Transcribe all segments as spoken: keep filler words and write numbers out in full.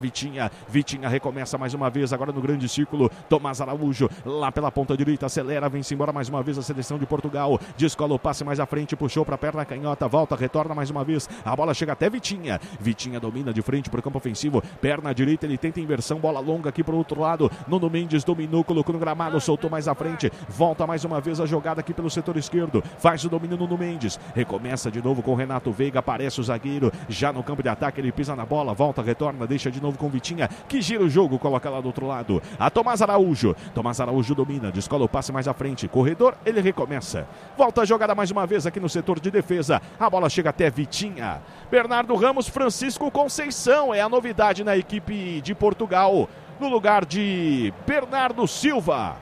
Vitinha, Vitinha recomeça mais uma vez, agora no grande círculo, Tomás Araújo, lá pela ponta direita, acelera, vem-se embora mais uma vez a seleção de Portugal, descola o passe mais à frente, puxou para a perna canhota, volta, retorna mais uma vez, a bola chega até Vitinha, Vitinha domina de frente para o campo ofensivo, perna direita, ele tenta inversão, bola longa aqui para o outro lado, Nuno Mendes dominou, colocou no gramado, soltou mais à frente, volta mais uma vez a jogada aqui pelo setor esquerdo, faz o domínio Nuno Mendes, recomeça de novo com Renato Veiga, aparece o zagueiro, já no campo de ataque, ele pisa na bola, volta, retorna, deixa de novo com Vitinha, que gira o jogo, coloca lá do outro lado, a Tomás Araújo, Tomás Araújo domina, descola o passe mais à frente, corredor, ele recomeça, volta a jogada mais uma vez aqui no setor de defesa, a bola chega até Vitinha, Bernardo Ramos, Francisco Conceição, é a novidade na equipe de Portugal, no lugar de Bernardo Silva.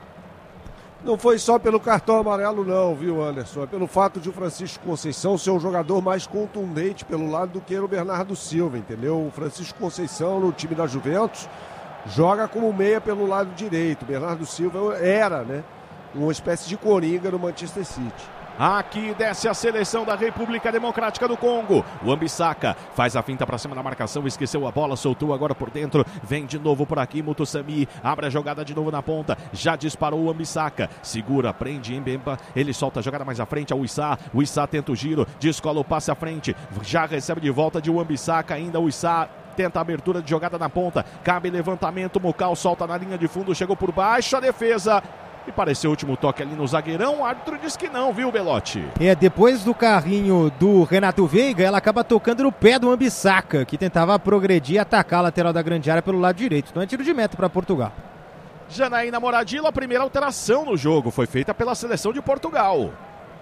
Não foi só pelo cartão amarelo não, viu, Anderson? É pelo fato de o Francisco Conceição ser um jogador mais contundente pelo lado do que o Bernardo Silva, entendeu? O Francisco Conceição no time da Juventus joga como meia pelo lado direito. O Bernardo Silva era, né, uma espécie de coringa no Manchester City. Aqui desce a seleção da República Democrática do Congo. O Wan-Bissaka faz a finta para cima da marcação, esqueceu a bola, soltou agora por dentro, vem de novo por aqui, Mutusami, abre a jogada de novo na ponta, já disparou o Wan-Bissaka, segura, prende Mbemba, ele solta a jogada mais à frente, ao Issa, o Issa tenta o giro, descola o passe à frente, já recebe de volta de Wan-Bissaka, ainda o Issa tenta a abertura de jogada na ponta, cabe levantamento, Mucal solta na linha de fundo, chegou por baixo, a defesa... E pareceu o último toque ali no zagueirão, o árbitro disse que não, viu, Belotti? É, depois do carrinho do Renato Veiga, ela acaba tocando no pé do Wan-Bissaka, que tentava progredir e atacar a lateral da grande área pelo lado direito. Então é tiro de meta para Portugal. Janaína Moradillo, a primeira alteração no jogo foi feita pela seleção de Portugal.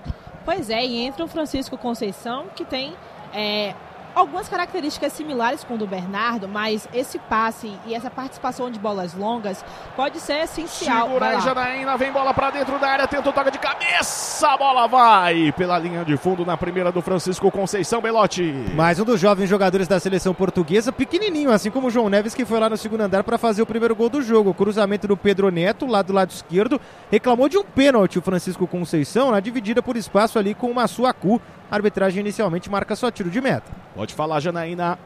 Pois é, e entra o Francisco Conceição, que tem... É... algumas características similares com o do Bernardo, mas esse passe e essa participação de bolas longas pode ser essencial. Segura aí, Janaína, vem bola pra dentro da área, tenta o toque de cabeça, a bola vai pela linha de fundo na primeira do Francisco Conceição, Belotti. Mais um dos jovens jogadores da seleção portuguesa, pequenininho, assim como o João Neves, que foi lá no segundo andar para fazer o primeiro gol do jogo. O cruzamento do Pedro Neto, lá do lado esquerdo, reclamou de um pênalti o Francisco Conceição, na dividida por espaço ali com o Massuaku. A arbitragem inicialmente marca só tiro de meta. Pode falar, Janaína.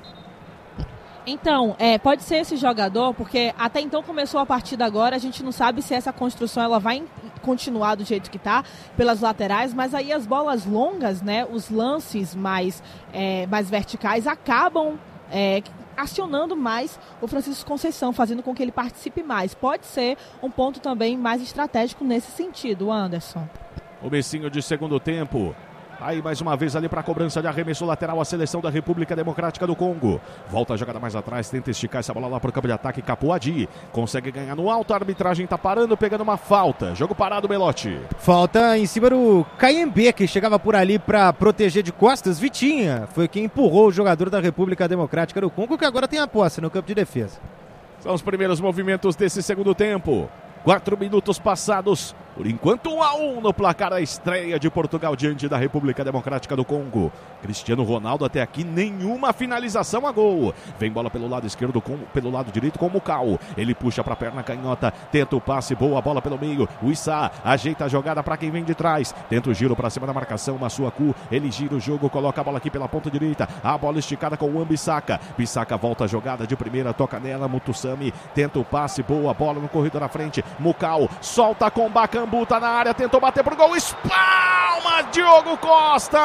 Então, é, pode ser esse jogador, porque até então começou a partida agora, a gente não sabe se essa construção ela vai continuar do jeito que está, pelas laterais, mas aí as bolas longas, né, os lances mais, é, mais verticais acabam é, acionando mais o Francisco Conceição, fazendo com que ele participe mais. Pode ser um ponto também mais estratégico nesse sentido, Anderson. Comecinho de segundo tempo. Aí mais uma vez ali para a cobrança de arremesso lateral a seleção da República Democrática do Congo. Volta a jogada mais atrás, tenta esticar essa bola lá para o campo de ataque. Capuadi consegue ganhar no alto, a arbitragem está parando, pegando uma falta. Jogo parado, Belotti. Falta em cima do Kayembe, que chegava por ali para proteger de costas. Vitinha foi quem empurrou o jogador da República Democrática do Congo, que agora tem a posse no campo de defesa. São os primeiros movimentos desse segundo tempo. Quatro minutos passados, por enquanto um a um no placar da estreia de Portugal diante da República Democrática do Congo. Cristiano Ronaldo até aqui nenhuma finalização a gol. Vem bola pelo lado esquerdo, com, pelo lado direito com o Mucal. Ele puxa para a perna canhota, tenta o passe, boa bola pelo meio. O Issa ajeita a jogada para quem vem de trás. Tenta o giro para cima da marcação, Massuaku. Ele gira o jogo, coloca a bola aqui pela ponta direita. A bola esticada com o Wan-Bissaka. Bissaka volta a jogada de primeira, toca nela, Mutusami. Tenta o passe, boa bola no corredor à frente. Mucal solta com Bacambu, tá na área, tentou bater pro gol, espalma Diogo Costa!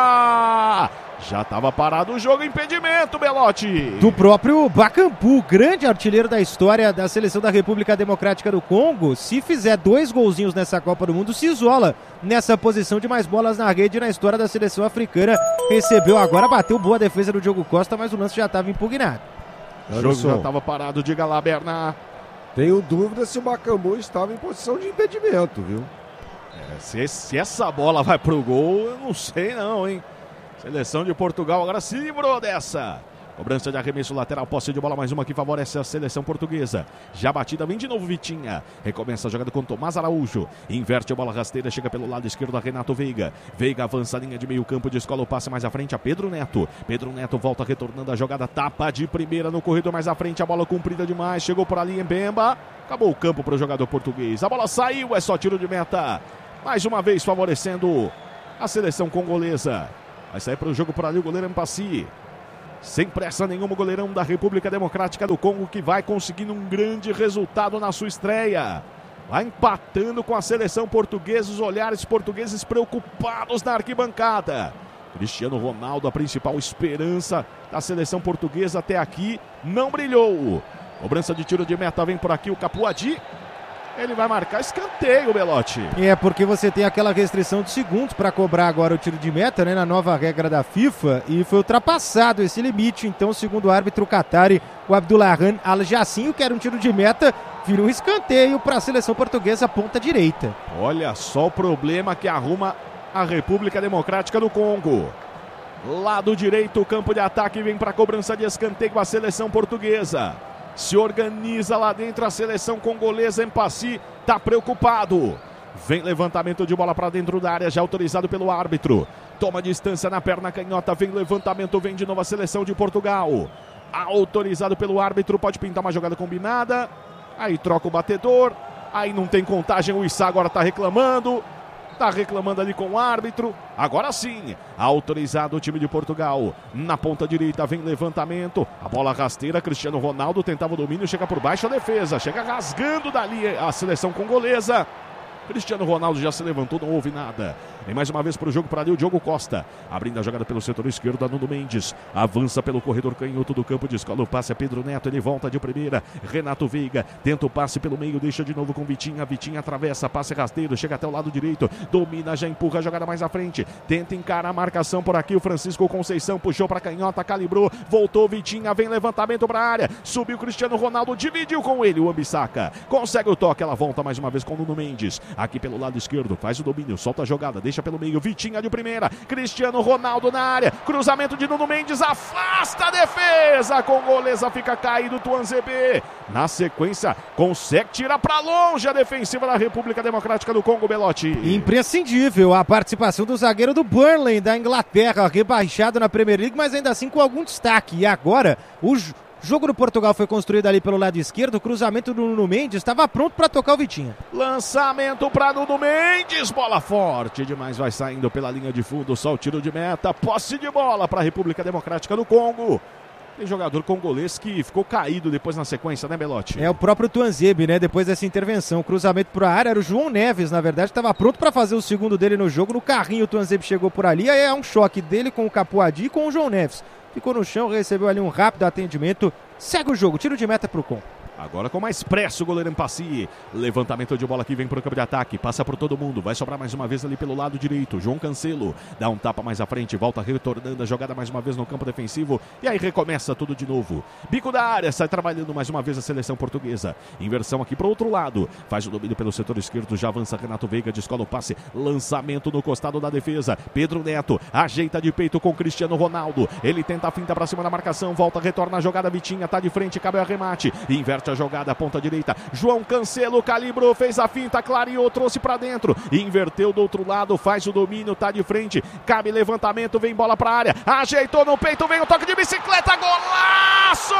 Já estava parado o jogo, impedimento, Belotti. Do próprio Bacambu, grande artilheiro da história da seleção da República Democrática do Congo. Se fizer dois golzinhos nessa Copa do Mundo, se isola nessa posição de mais bolas na rede na história da seleção africana. Recebeu agora, bateu boa defesa do Diogo Costa, mas o lance já estava impugnado. O jogo já estava parado, diga lá, Berna. Tenho dúvida se o Bacambu estava em posição de impedimento, viu? É, se, se essa bola vai pro gol, eu não sei não, hein? Seleção de Portugal agora se livrou dessa. Cobrança de arremesso lateral, posse de bola, mais uma que favorece a seleção portuguesa. Já batida, vem de novo Vitinha. Recomeça a jogada com Tomás Araújo. Inverte a bola rasteira, chega pelo lado esquerdo a Renato Veiga. Veiga avança a linha de meio campo, descola o passe mais à frente a Pedro Neto. Pedro Neto volta retornando a jogada, tapa de primeira no corredor mais à frente. A bola comprida demais, chegou por ali em Mbemba. Acabou o campo para o jogador português. A bola saiu, é só tiro de meta. Mais uma vez favorecendo a seleção congolesa. Vai sair para o jogo por ali o goleiro Mpassi. Sem pressa nenhuma, o goleirão da República Democrática do Congo, que vai conseguindo um grande resultado na sua estreia. Vai empatando com a seleção portuguesa, os olhares portugueses preocupados na arquibancada. Cristiano Ronaldo, a principal esperança da seleção portuguesa até aqui, não brilhou. Cobrança de tiro de meta, vem por aqui o Capuadi. Ele vai marcar escanteio, Belotti. É, porque você tem aquela restrição de segundos para cobrar agora o tiro de meta, né, na nova regra da FIFA, e foi ultrapassado esse limite. Então, segundo o árbitro Qatari, o Abdullahan Al-Jassim, que era um tiro de meta, vira um escanteio para a seleção portuguesa, ponta direita. Olha só o problema que arruma a República Democrática do Congo. Lado direito, o campo de ataque vem para a cobrança de escanteio a seleção portuguesa. Se organiza lá dentro a seleção congolesa. Empassi está preocupado. Vem levantamento de bola para dentro da área, já autorizado pelo árbitro. Toma distância na perna canhota, vem levantamento, vem de novo a seleção de Portugal. Autorizado pelo árbitro, pode pintar uma jogada combinada. Aí troca o batedor, aí não tem contagem, o Issa agora está reclamando. Está reclamando ali com o árbitro. Agora sim, autorizado o time de Portugal. Na ponta direita vem levantamento. A bola rasteira, Cristiano Ronaldo tentava o domínio, chega por baixo a defesa. Chega rasgando dali a seleção congolesa. Cristiano Ronaldo já se levantou, não houve nada. Vem mais uma vez para o jogo para ali o Diogo Costa. Abrindo a jogada pelo setor esquerdo, Nuno Mendes. Avança pelo corredor canhoto do campo de escola. O passe é Pedro Neto, ele volta de primeira. Renato Veiga tenta o passe pelo meio, deixa de novo com Vitinha. Vitinha atravessa, passe rasteiro, chega até o lado direito. Domina, já empurra a jogada mais à frente. Tenta encarar a marcação por aqui. O Francisco Conceição puxou para canhota, calibrou. Voltou Vitinha, vem levantamento para a área. Subiu Cristiano Ronaldo, dividiu com ele o Ambissaca. Consegue o toque, ela volta mais uma vez com o Nuno Mendes. Aqui pelo lado esquerdo, faz o domínio, solta a jogada, deixa pelo meio, Vitinha de primeira, Cristiano Ronaldo na área, cruzamento de Nuno Mendes, afasta a defesa, a congolesa fica caído, Tuanzebe, na sequência, consegue tirar para longe a defensiva da República Democrática do Congo, Belotti. Imprescindível a participação do zagueiro do Burnley, da Inglaterra, rebaixado na Premier League, mas ainda assim com algum destaque, e agora o O jogo do Portugal foi construído ali pelo lado esquerdo, o cruzamento do Nuno Mendes estava pronto para tocar o Vitinha. Lançamento para Nuno Mendes, bola forte demais, vai saindo pela linha de fundo, só o tiro de meta, posse de bola para a República Democrática do Congo. Tem jogador congolês que ficou caído depois na sequência, né, Belotti? É o próprio Tuanzebe, né, depois dessa intervenção, cruzamento para a área, era o João Neves, na verdade, estava pronto para fazer o segundo dele no jogo, no carrinho o Tuanzebe chegou por ali, aí é um choque dele com o Capuadi e com o João Neves. Ficou no chão, recebeu ali um rápido atendimento. Segue o jogo, tiro de meta pro Congo. Agora com mais pressa o goleiro Empassi. Levantamento de bola que vem pro campo de ataque. Passa por todo mundo. Vai sobrar mais uma vez ali pelo lado direito. João Cancelo dá um tapa mais à frente. Volta retornando a jogada mais uma vez no campo defensivo. E aí recomeça tudo de novo. Bico da área. Sai trabalhando mais uma vez a seleção portuguesa. Inversão aqui pro outro lado. Faz o domínio pelo setor esquerdo. Já avança Renato Veiga. Descola o passe. Lançamento no costado da defesa. Pedro Neto ajeita de peito com Cristiano Ronaldo. Ele tenta a finta pra cima da marcação. Volta, retorna a jogada. Vitinha tá de frente. Cabe o arremate. Inverte a jogada, ponta direita, João Cancelo calibrou, fez a finta, clareou, trouxe pra dentro, inverteu do outro lado, faz o domínio, tá de frente, cabe levantamento, vem bola pra área, ajeitou no peito, vem o toque de bicicleta, golaço!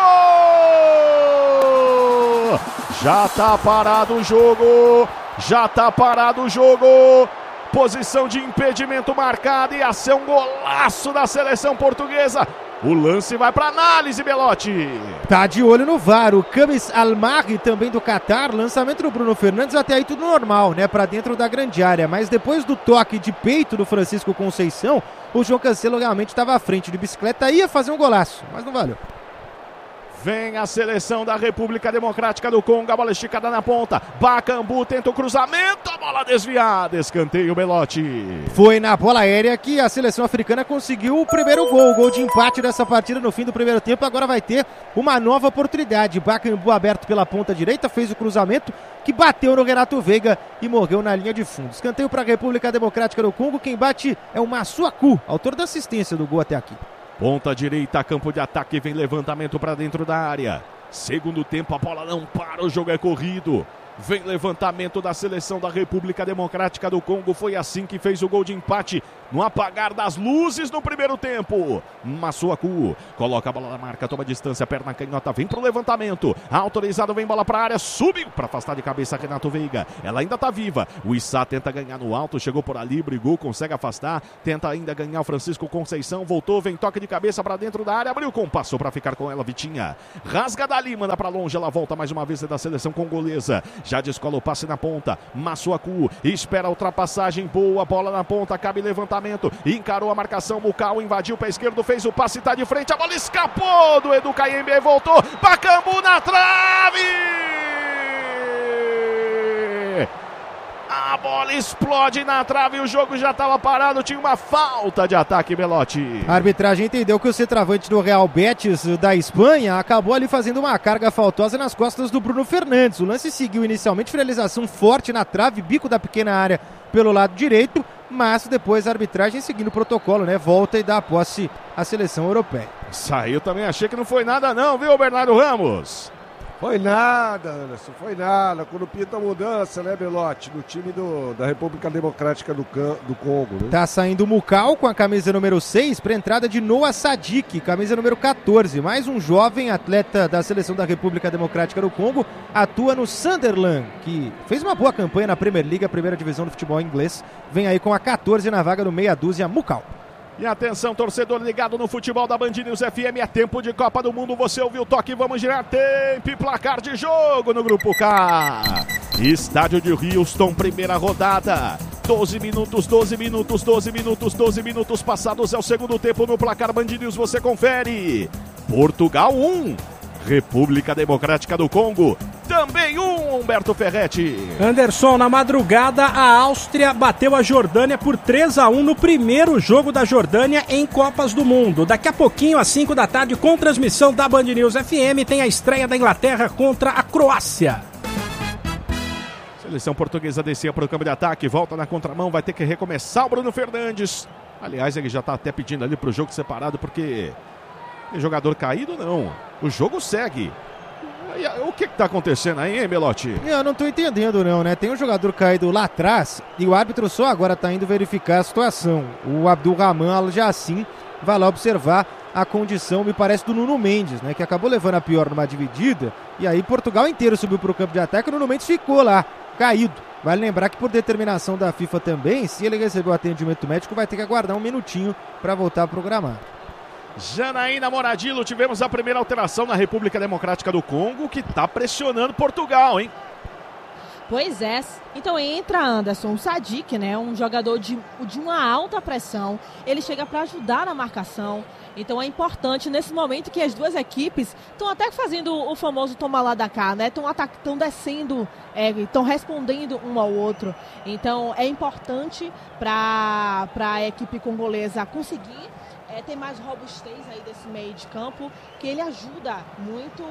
Já tá parado o jogo, já tá parado o jogo, posição de impedimento marcada e ação, golaço da seleção portuguesa. O lance vai para análise, Belotti. Tá de olho no V A R, o Kamis Al-Mahri também do Qatar, lançamento do Bruno Fernandes, até aí tudo normal, né, para dentro da grande área, mas depois do toque de peito do Francisco Conceição, o João Cancelo realmente estava à frente de bicicleta, ia fazer um golaço, mas não valeu. Vem a seleção da República Democrática do Congo, a bola esticada na ponta, Bakambu tenta o cruzamento, a bola desviada, escanteio, Belotti. Foi na bola aérea que a seleção africana conseguiu o primeiro gol, o gol de empate dessa partida no fim do primeiro tempo, agora vai ter uma nova oportunidade. Bakambu aberto pela ponta direita, fez o cruzamento que bateu no Renato Veiga e morreu na linha de fundo. Escanteio para a República Democrática do Congo, quem bate é o Massuaku, autor da assistência do gol até aqui. Ponta direita, campo de ataque, vem levantamento para dentro da área. Segundo tempo, a bola não para, o jogo é corrido. Vem levantamento da seleção da República Democrática do Congo, foi assim que fez o gol de empate no apagar das luzes no primeiro tempo. Massuaku coloca a bola na marca, toma distância, perna canhota, vem pro levantamento. Autorizado, vem bola pra área, subiu para afastar de cabeça Renato Veiga. Ela ainda tá viva. O Issa tenta ganhar no alto, chegou por ali, brigou, consegue afastar. Tenta ainda ganhar o Francisco Conceição, voltou, vem toque de cabeça para dentro da área, abriu com passou para ficar com ela, Vitinha. Rasga dali, manda para longe, ela volta mais uma vez da seleção congolesa. Já descola o passe na ponta. Massuaku espera a ultrapassagem, boa bola na ponta, cabe levantamento, encarou a marcação, Mucal invadiu o pé esquerdo, fez o passe, tá de frente, a bola escapou do Edu Kayembe, voltou, Pacaembu na trave! A bola explode na trave, o jogo já estava parado, tinha uma falta de ataque, Belotti. A arbitragem entendeu que o centroavante do Real Betis da Espanha acabou ali fazendo uma carga faltosa nas costas do Bruno Fernandes. O lance seguiu inicialmente finalização forte na trave, bico da pequena área pelo lado direito, mas depois a arbitragem, seguindo o protocolo, né, volta e dá a posse à seleção europeia. Saiu também, achei que não foi nada não, viu, Bernardo Ramos? Foi nada, Anderson, foi nada. Quando pinta a mudança, né, Belotti, no time do, da República Democrática do, Can, do Congo. Né? Tá saindo o Mucal com a camisa número seis para entrada de Noah Sadik, camisa número catorze. Mais um jovem atleta da seleção da República Democrática do Congo, atua no Sunderland, que fez uma boa campanha na Premier League, a primeira divisão do futebol inglês. Vem aí com a catorze na vaga no meia dúzia, Mucal. E atenção, torcedor ligado no futebol da Band News F M, é tempo de Copa do Mundo, você ouviu o toque, vamos girar tempo e placar de jogo no Grupo K. Estádio de Houston, primeira rodada, doze minutos, doze minutos, doze minutos, doze minutos passados, é o segundo tempo no placar Band News, você confere. Portugal um, República Democrática do Congo também um, Humberto Ferretti. Anderson, na madrugada a Áustria bateu a Jordânia por três a um no primeiro jogo da Jordânia em Copas do Mundo. Daqui a pouquinho, às cinco da tarde, com transmissão da Band News F M, tem a estreia da Inglaterra contra a Croácia. Seleção portuguesa descia para o campo de ataque, volta na contramão, vai ter que recomeçar o Bruno Fernandes. Aliás, ele já está até pedindo ali para o jogo separado, porque tem jogador caído não, o jogo segue. O que está acontecendo aí, hein, Belotti? Eu não estou entendendo não, né? Tem um jogador caído lá atrás e o árbitro só agora está indo verificar a situação. O Abdulrahman Al-Jassim vai lá observar a condição, me parece, do Nuno Mendes, né? Que acabou levando a pior numa dividida e aí Portugal inteiro subiu para o campo de ataque e o Nuno Mendes ficou lá, caído. Vale lembrar que por determinação da FIFA também, se ele recebeu atendimento médico, vai ter que aguardar um minutinho para voltar a programar. Janaína Moradillo, tivemos a primeira alteração na República Democrática do Congo, que está pressionando Portugal, hein? Pois é, então entra Anderson, o Sadik, né, um jogador de, de uma alta pressão, ele chega para ajudar na marcação, então é importante nesse momento que as duas equipes estão até fazendo o famoso toma lá da cá, né, estão descendo, estão é, respondendo um ao outro, então é importante para a equipe congolesa conseguir É, tem mais robustez aí desse meio de campo, que ele ajuda muito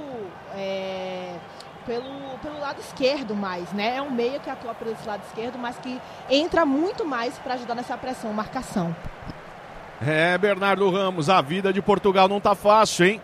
é, pelo, pelo lado esquerdo mais, né? É um meia que atua pelo lado esquerdo, mas que entra muito mais para ajudar nessa pressão, marcação. É, Bernardo Ramos, a vida de Portugal não tá fácil, hein?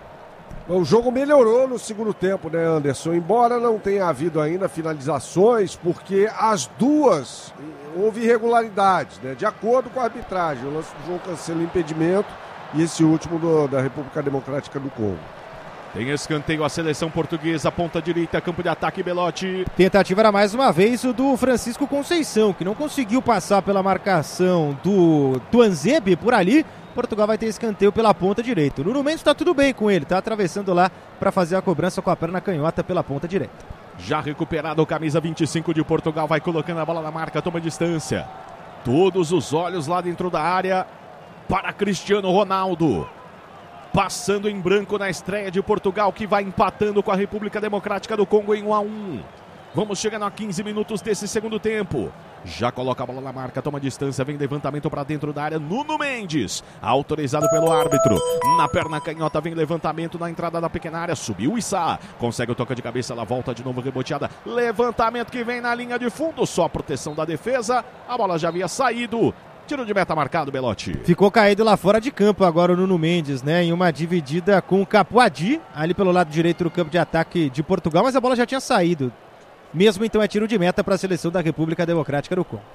O jogo melhorou no segundo tempo, né, Anderson? Embora não tenha havido ainda finalizações, porque as duas houve irregularidades, né? De acordo com a arbitragem, o lance do João Cancelo, impedimento, e esse último do, da República Democrática do Congo. Tem escanteio a seleção portuguesa, ponta direita, campo de ataque, Belotti. Tentativa era mais uma vez o do Francisco Conceição, que não conseguiu passar pela marcação do Tuanzebe por ali. Portugal vai ter escanteio pela ponta direita. O Nuno Mendes está tudo bem com ele, está atravessando lá para fazer a cobrança com a perna canhota pela ponta direita. Já recuperado o camisa vinte e cinco de Portugal, vai colocando a bola na marca, toma distância. Todos os olhos lá dentro da área para Cristiano Ronaldo. Passando em branco na estreia de Portugal, que vai empatando com a República Democrática do Congo em um a um. Vamos chegando a quinze minutos desse segundo tempo. Já coloca a bola na marca, toma distância, vem levantamento para dentro da área. Nuno Mendes, autorizado pelo árbitro. Na perna canhota, vem levantamento na entrada da pequena área. Subiu o Issa, consegue o toque de cabeça, ela volta de novo reboteada. Levantamento que vem na linha de fundo, só proteção da defesa. A bola já havia saído. Tiro de meta marcado, Belotti. Ficou caído lá fora de campo agora o Nuno Mendes, né? Em uma dividida com o Capuadi, ali pelo lado direito do campo de ataque de Portugal, mas a bola já tinha saído. Mesmo então é tiro de meta para a seleção da República Democrática do Congo.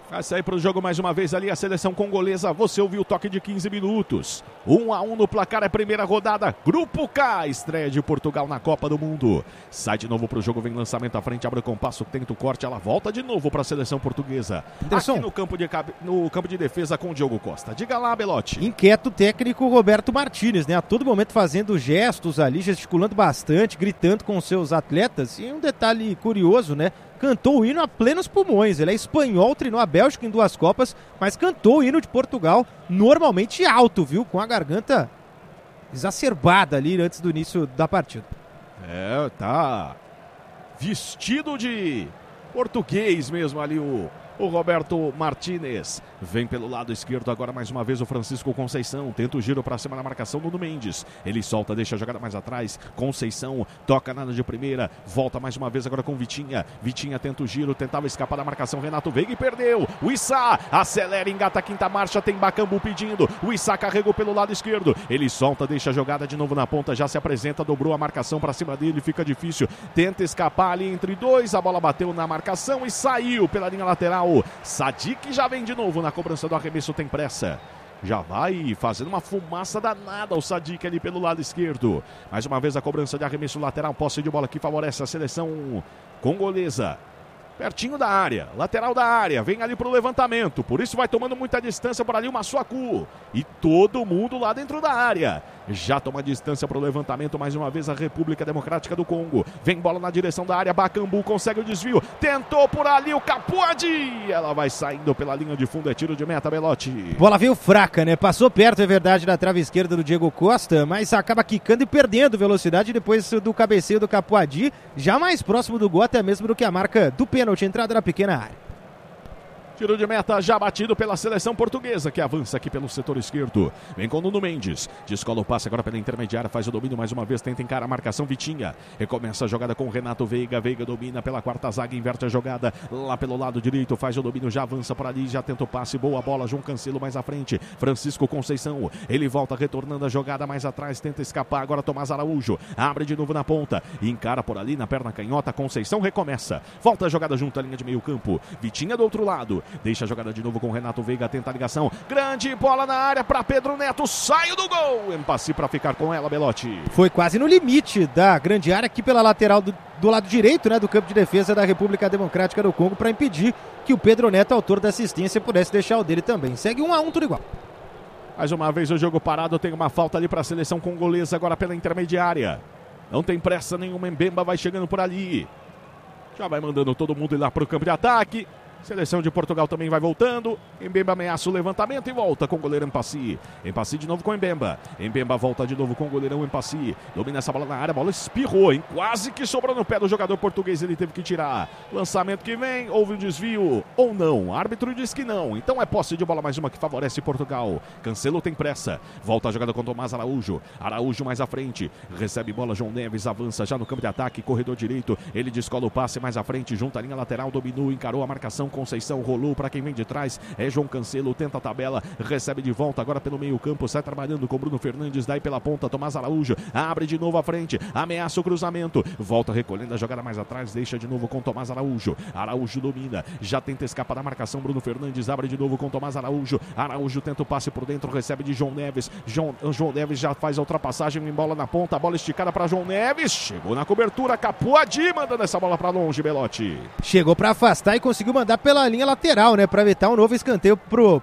Vai sair para o jogo mais uma vez ali a seleção congolesa. Você ouviu o toque de quinze minutos. um a um no placar, é a primeira rodada. Grupo K, estreia de Portugal na Copa do Mundo. Sai de novo para o jogo, vem lançamento à frente, abre o compasso, tenta o corte, ela volta de novo para a seleção portuguesa. Anderson. Aqui no campo, de, no campo de defesa com o Diogo Costa. Diga lá, Belotti. Inquieto o técnico Roberto Martínez, né? A todo momento fazendo gestos ali, gesticulando bastante, gritando com seus atletas. E um detalhe curioso, né? Cantou o hino a plenos pulmões. Ele é espanhol, treinou a Bélgica em duas Copas, mas cantou o hino de Portugal normalmente alto, viu? Com a garganta exacerbada ali antes do início da partida. É, tá vestido de português mesmo ali o, o Roberto Martínez. Vem pelo lado esquerdo agora mais uma vez o Francisco Conceição. Tenta o giro para cima na marcação do Nuno Mendes. Ele solta, deixa a jogada mais atrás. Conceição toca nada de primeira. Volta mais uma vez agora com Vitinha. Vitinha tenta o giro, tentava escapar da marcação. Renato Veiga e perdeu. O Issa acelera, engata a quinta marcha. Tem Bacambu pedindo. O Issa carregou pelo lado esquerdo. Ele solta, deixa a jogada de novo na ponta. Já se apresenta, dobrou a marcação para cima dele. Fica difícil. Tenta escapar ali entre dois. A bola bateu na marcação e saiu pela linha lateral. Sadik já vem de novo na cobrança do arremesso, tem pressa. Já vai fazendo uma fumaça danada o Sadik ali pelo lado esquerdo. Mais uma vez a cobrança de arremesso lateral. Posse de bola que favorece a seleção congolesa. Pertinho da área, lateral da área, vem ali pro levantamento. Por isso vai tomando muita distância por ali o Massuaku. E todo mundo lá dentro da área. Já toma distância pro levantamento mais uma vez a República Democrática do Congo. Vem bola na direção da área, Bacambu consegue o desvio. Tentou por ali o Capuadi. Ela vai saindo pela linha de fundo, é tiro de meta, Belotti. Bola veio fraca, né? Passou perto, é verdade, da trave esquerda do Diego Costa, mas acaba quicando e perdendo velocidade depois do cabeceio do Capuadi. Já mais próximo do gol até mesmo do que a marca do pênalti, entrada na pequena área. Tiro de meta já batido pela seleção portuguesa, que avança aqui pelo setor esquerdo. Vem com o Nuno Mendes. Descola o passe agora pela intermediária, faz o domínio mais uma vez, tenta encarar a marcação Vitinha. Recomeça a jogada com o Renato Veiga. Veiga domina pela quarta zaga, inverte a jogada lá pelo lado direito, faz o domínio, já avança por ali, já tenta o passe, boa bola, João Cancelo mais à frente. Francisco Conceição, ele volta retornando a jogada mais atrás, tenta escapar, agora Tomás Araújo. Abre de novo na ponta, encara por ali na perna canhota, Conceição recomeça. Volta a jogada junto à linha de meio campo. Vitinha do outro lado. Deixa a jogada de novo com o Renato Veiga, tenta a ligação. Grande bola na área para Pedro Neto, saiu do gol. Empasse para ficar com ela, Belotti. Foi quase no limite da grande área aqui pela lateral do, do lado direito, né, do campo de defesa da República Democrática do Congo, para impedir que o Pedro Neto, autor da assistência, pudesse deixar o dele também. Segue um a um, tudo igual. Mais uma vez o jogo parado, tem uma falta ali para a seleção congolesa agora pela intermediária. Não tem pressa nenhuma, Mbemba vai chegando por ali. Já vai mandando todo mundo ir lá para o campo de ataque. Seleção de Portugal também vai voltando. Mbemba ameaça o levantamento e volta com o goleiro Empassi. Empassi de novo com Mbemba. Mbemba volta de novo com o goleirão Empassi. Domina essa bola na área, a bola espirrou, hein? Quase que sobrou no pé do jogador português, ele teve que tirar. Lançamento que vem, houve um desvio ou não. O árbitro diz que não. Então é posse de bola mais uma que favorece Portugal. Cancelo tem pressa. Volta a jogada com Tomás Araújo. Araújo mais à frente. Recebe bola, João Neves avança já no campo de ataque, corredor direito. Ele descola o passe mais à frente, junta a linha lateral, dominou, encarou a marcação. Conceição rolou para quem vem de trás, é João Cancelo, tenta a tabela, recebe de volta agora pelo meio campo, sai trabalhando com Bruno Fernandes, daí pela ponta, Tomás Araújo, abre de novo à frente, ameaça o cruzamento, volta recolhendo a jogada mais atrás, deixa de novo com Tomás Araújo, Araújo domina, já tenta escapar da marcação, Bruno Fernandes abre de novo com Tomás Araújo, Araújo tenta o passe por dentro, recebe de João Neves, João, João Neves já faz a ultrapassagem, em bola na ponta, a bola esticada para João Neves, chegou na cobertura, Capuadi mandando essa bola para longe, Belotti. Chegou para afastar e conseguiu mandar pela linha lateral, né, para evitar um novo escanteio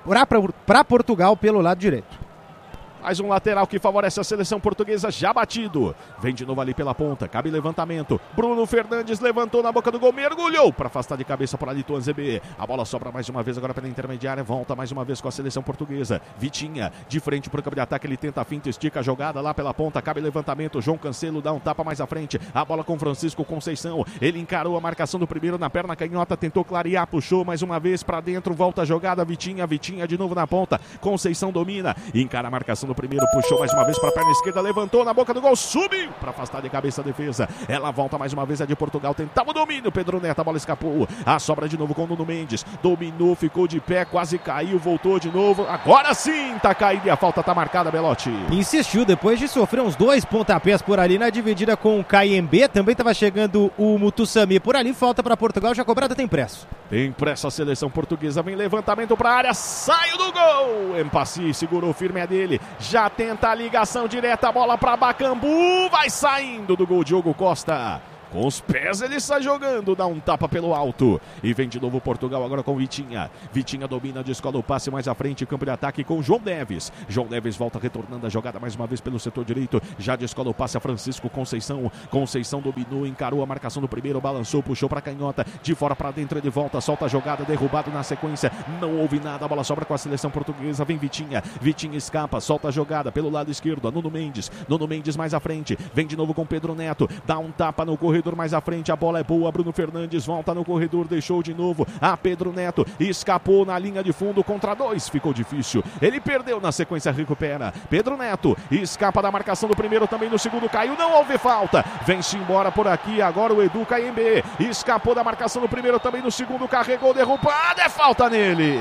para Portugal pelo lado direito. Mais um lateral que favorece a seleção portuguesa, já batido. Vem de novo ali pela ponta, cabe levantamento. Bruno Fernandes levantou na boca do gol, mergulhou para afastar de cabeça por ali Tuanzebe. A bola sobra mais uma vez agora pela intermediária, volta mais uma vez com a seleção portuguesa. Vitinha, de frente para o campo de ataque, ele tenta a finta, estica a jogada lá pela ponta, cabe levantamento. João Cancelo dá um tapa mais à frente. A bola com Francisco Conceição. Ele encarou a marcação do primeiro na perna canhota, tentou clarear, puxou mais uma vez para dentro, volta a jogada. Vitinha, Vitinha de novo na ponta. Conceição domina, encara a marcação do primeiro, puxou mais uma vez para a perna esquerda, levantou na boca do gol, subiu para afastar de cabeça a defesa. Ela volta mais uma vez, é de Portugal, tentava o domínio, Pedro Neto, a bola escapou. A sobra de novo com o Nuno Mendes, dominou, ficou de pé, quase caiu, voltou de novo. Agora sim, tá caído e a falta tá marcada, Belotti. Insistiu depois de sofrer uns dois pontapés por ali na dividida com o K M B. Também estava chegando o Mutussami por ali. Falta para Portugal, já cobrada tem preço. Tem pressa a seleção portuguesa, vem levantamento para a área, saiu do gol. Empassi segurou firme a dele, já tenta a ligação direta, a bola para Bacambu, vai saindo do gol Diogo Costa. Com os pés ele sai jogando, dá um tapa pelo alto. E vem de novo Portugal agora com Vitinha. Vitinha domina, descola o passe mais à frente, campo de ataque com João Neves. João Neves volta retornando a jogada mais uma vez pelo setor direito. Já descola o passe a Francisco Conceição. Conceição dominou, encarou a marcação do primeiro, balançou, puxou para canhota. De fora para dentro ele volta, solta a jogada, derrubado na sequência. Não houve nada, a bola sobra com a seleção portuguesa. Vem Vitinha, Vitinha escapa, solta a jogada pelo lado esquerdo. Nuno Mendes, Nuno Mendes mais à frente. Vem de novo com Pedro Neto, dá um tapa no corredor. Mais à frente, a bola é boa, Bruno Fernandes volta no corredor, deixou de novo a Pedro Neto, escapou na linha de fundo, contra dois, ficou difícil, ele perdeu na sequência, recupera, Pedro Neto, escapa da marcação do primeiro, também no segundo, caiu, não houve falta, vem-se embora por aqui, agora o Edu K M B, escapou da marcação do primeiro, também no segundo, carregou, derrubada, é falta nele.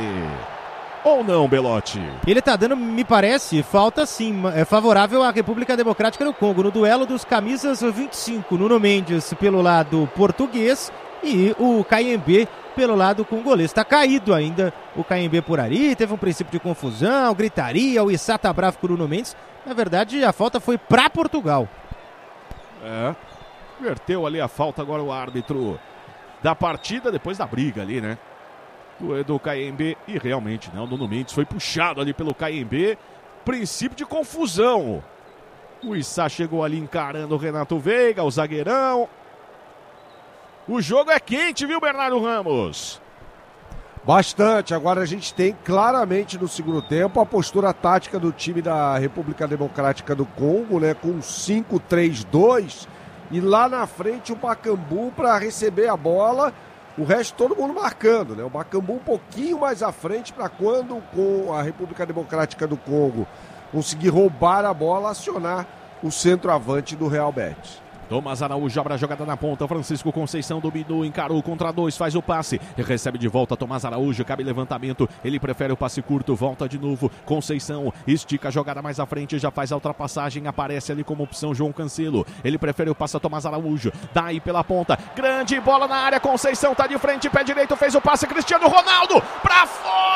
Ou não, Belotti? Ele tá dando, me parece, falta sim, é favorável à República Democrática do Congo, no duelo dos camisas vinte e cinco, Nuno Mendes pelo lado português e o K M B pelo lado congolês. Tá caído ainda o K M B por ali, teve um princípio de confusão, gritaria, o Issa tá bravo com o Nuno Mendes. Na verdade, a falta foi pra Portugal. É, inverteu ali a falta agora o árbitro da partida, depois da briga ali, né? Do, do K M B, e realmente não, Nuno Mendes foi puxado ali pelo K M B, princípio de confusão. O Issa chegou ali encarando o Renato Veiga, o zagueirão. O jogo é quente, viu, Bernardo Ramos? Bastante, agora a gente tem claramente no segundo tempo a postura tática do time da República Democrática do Congo, né, com cinco três dois, e lá na frente o Bacambu para receber a bola. O resto todo mundo marcando, né? O Bacambu um pouquinho mais à frente para quando com a República Democrática do Congo conseguir roubar a bola, acionar o centroavante do Real Betis. Tomás Araújo abre a jogada na ponta, Francisco Conceição dominou, encarou contra dois, faz o passe, recebe de volta Tomás Araújo, cabe levantamento, ele prefere o passe curto, volta de novo, Conceição, estica a jogada mais à frente, já faz a ultrapassagem, aparece ali como opção João Cancelo, ele prefere o passe a Tomás Araújo, daí pela ponta, grande bola na área, Conceição tá de frente, pé direito, fez o passe, Cristiano Ronaldo, pra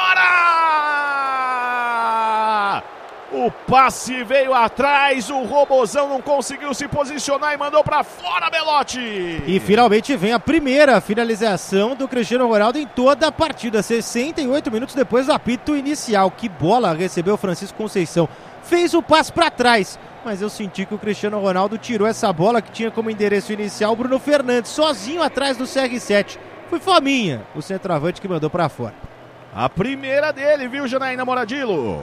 fora! O passe veio atrás, o Robozão não conseguiu se posicionar e mandou pra fora, Belotti. E finalmente vem a primeira finalização do Cristiano Ronaldo em toda a partida, sessenta e oito minutos depois do apito inicial. Que bola recebeu o Francisco Conceição. Fez o passe pra trás, mas eu senti que o Cristiano Ronaldo tirou essa bola que tinha como endereço inicial o Bruno Fernandes, sozinho atrás do C R sete. Foi Fominha, o centroavante, que mandou pra fora. A primeira dele, viu, Janaína Moradilo?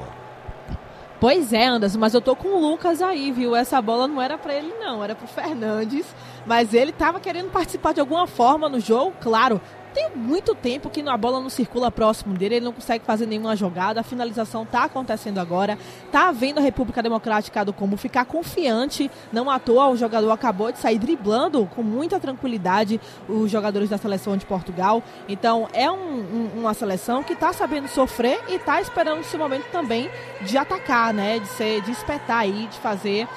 Pois é, Anderson, mas eu tô com o Lucas aí, viu? Essa bola não era pra ele, não, era pro Fernandes. Mas ele tava querendo participar de alguma forma no jogo, claro. Tem muito tempo que a bola não circula próximo dele, ele não consegue fazer nenhuma jogada, a finalização tá acontecendo agora, tá vendo a República Democrática do Congo ficar confiante, não à toa o jogador acabou de sair driblando com muita tranquilidade os jogadores da seleção de Portugal, então é um, um, uma seleção que tá sabendo sofrer e tá esperando esse momento também de atacar, né, de, ser, de espetar aí, de fazer,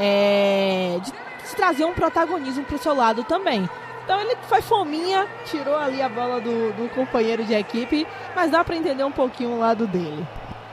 é, de, de trazer um protagonismo pro seu lado também. Então ele foi fominha, tirou ali a bola do, do companheiro de equipe, mas dá para entender um pouquinho o lado dele.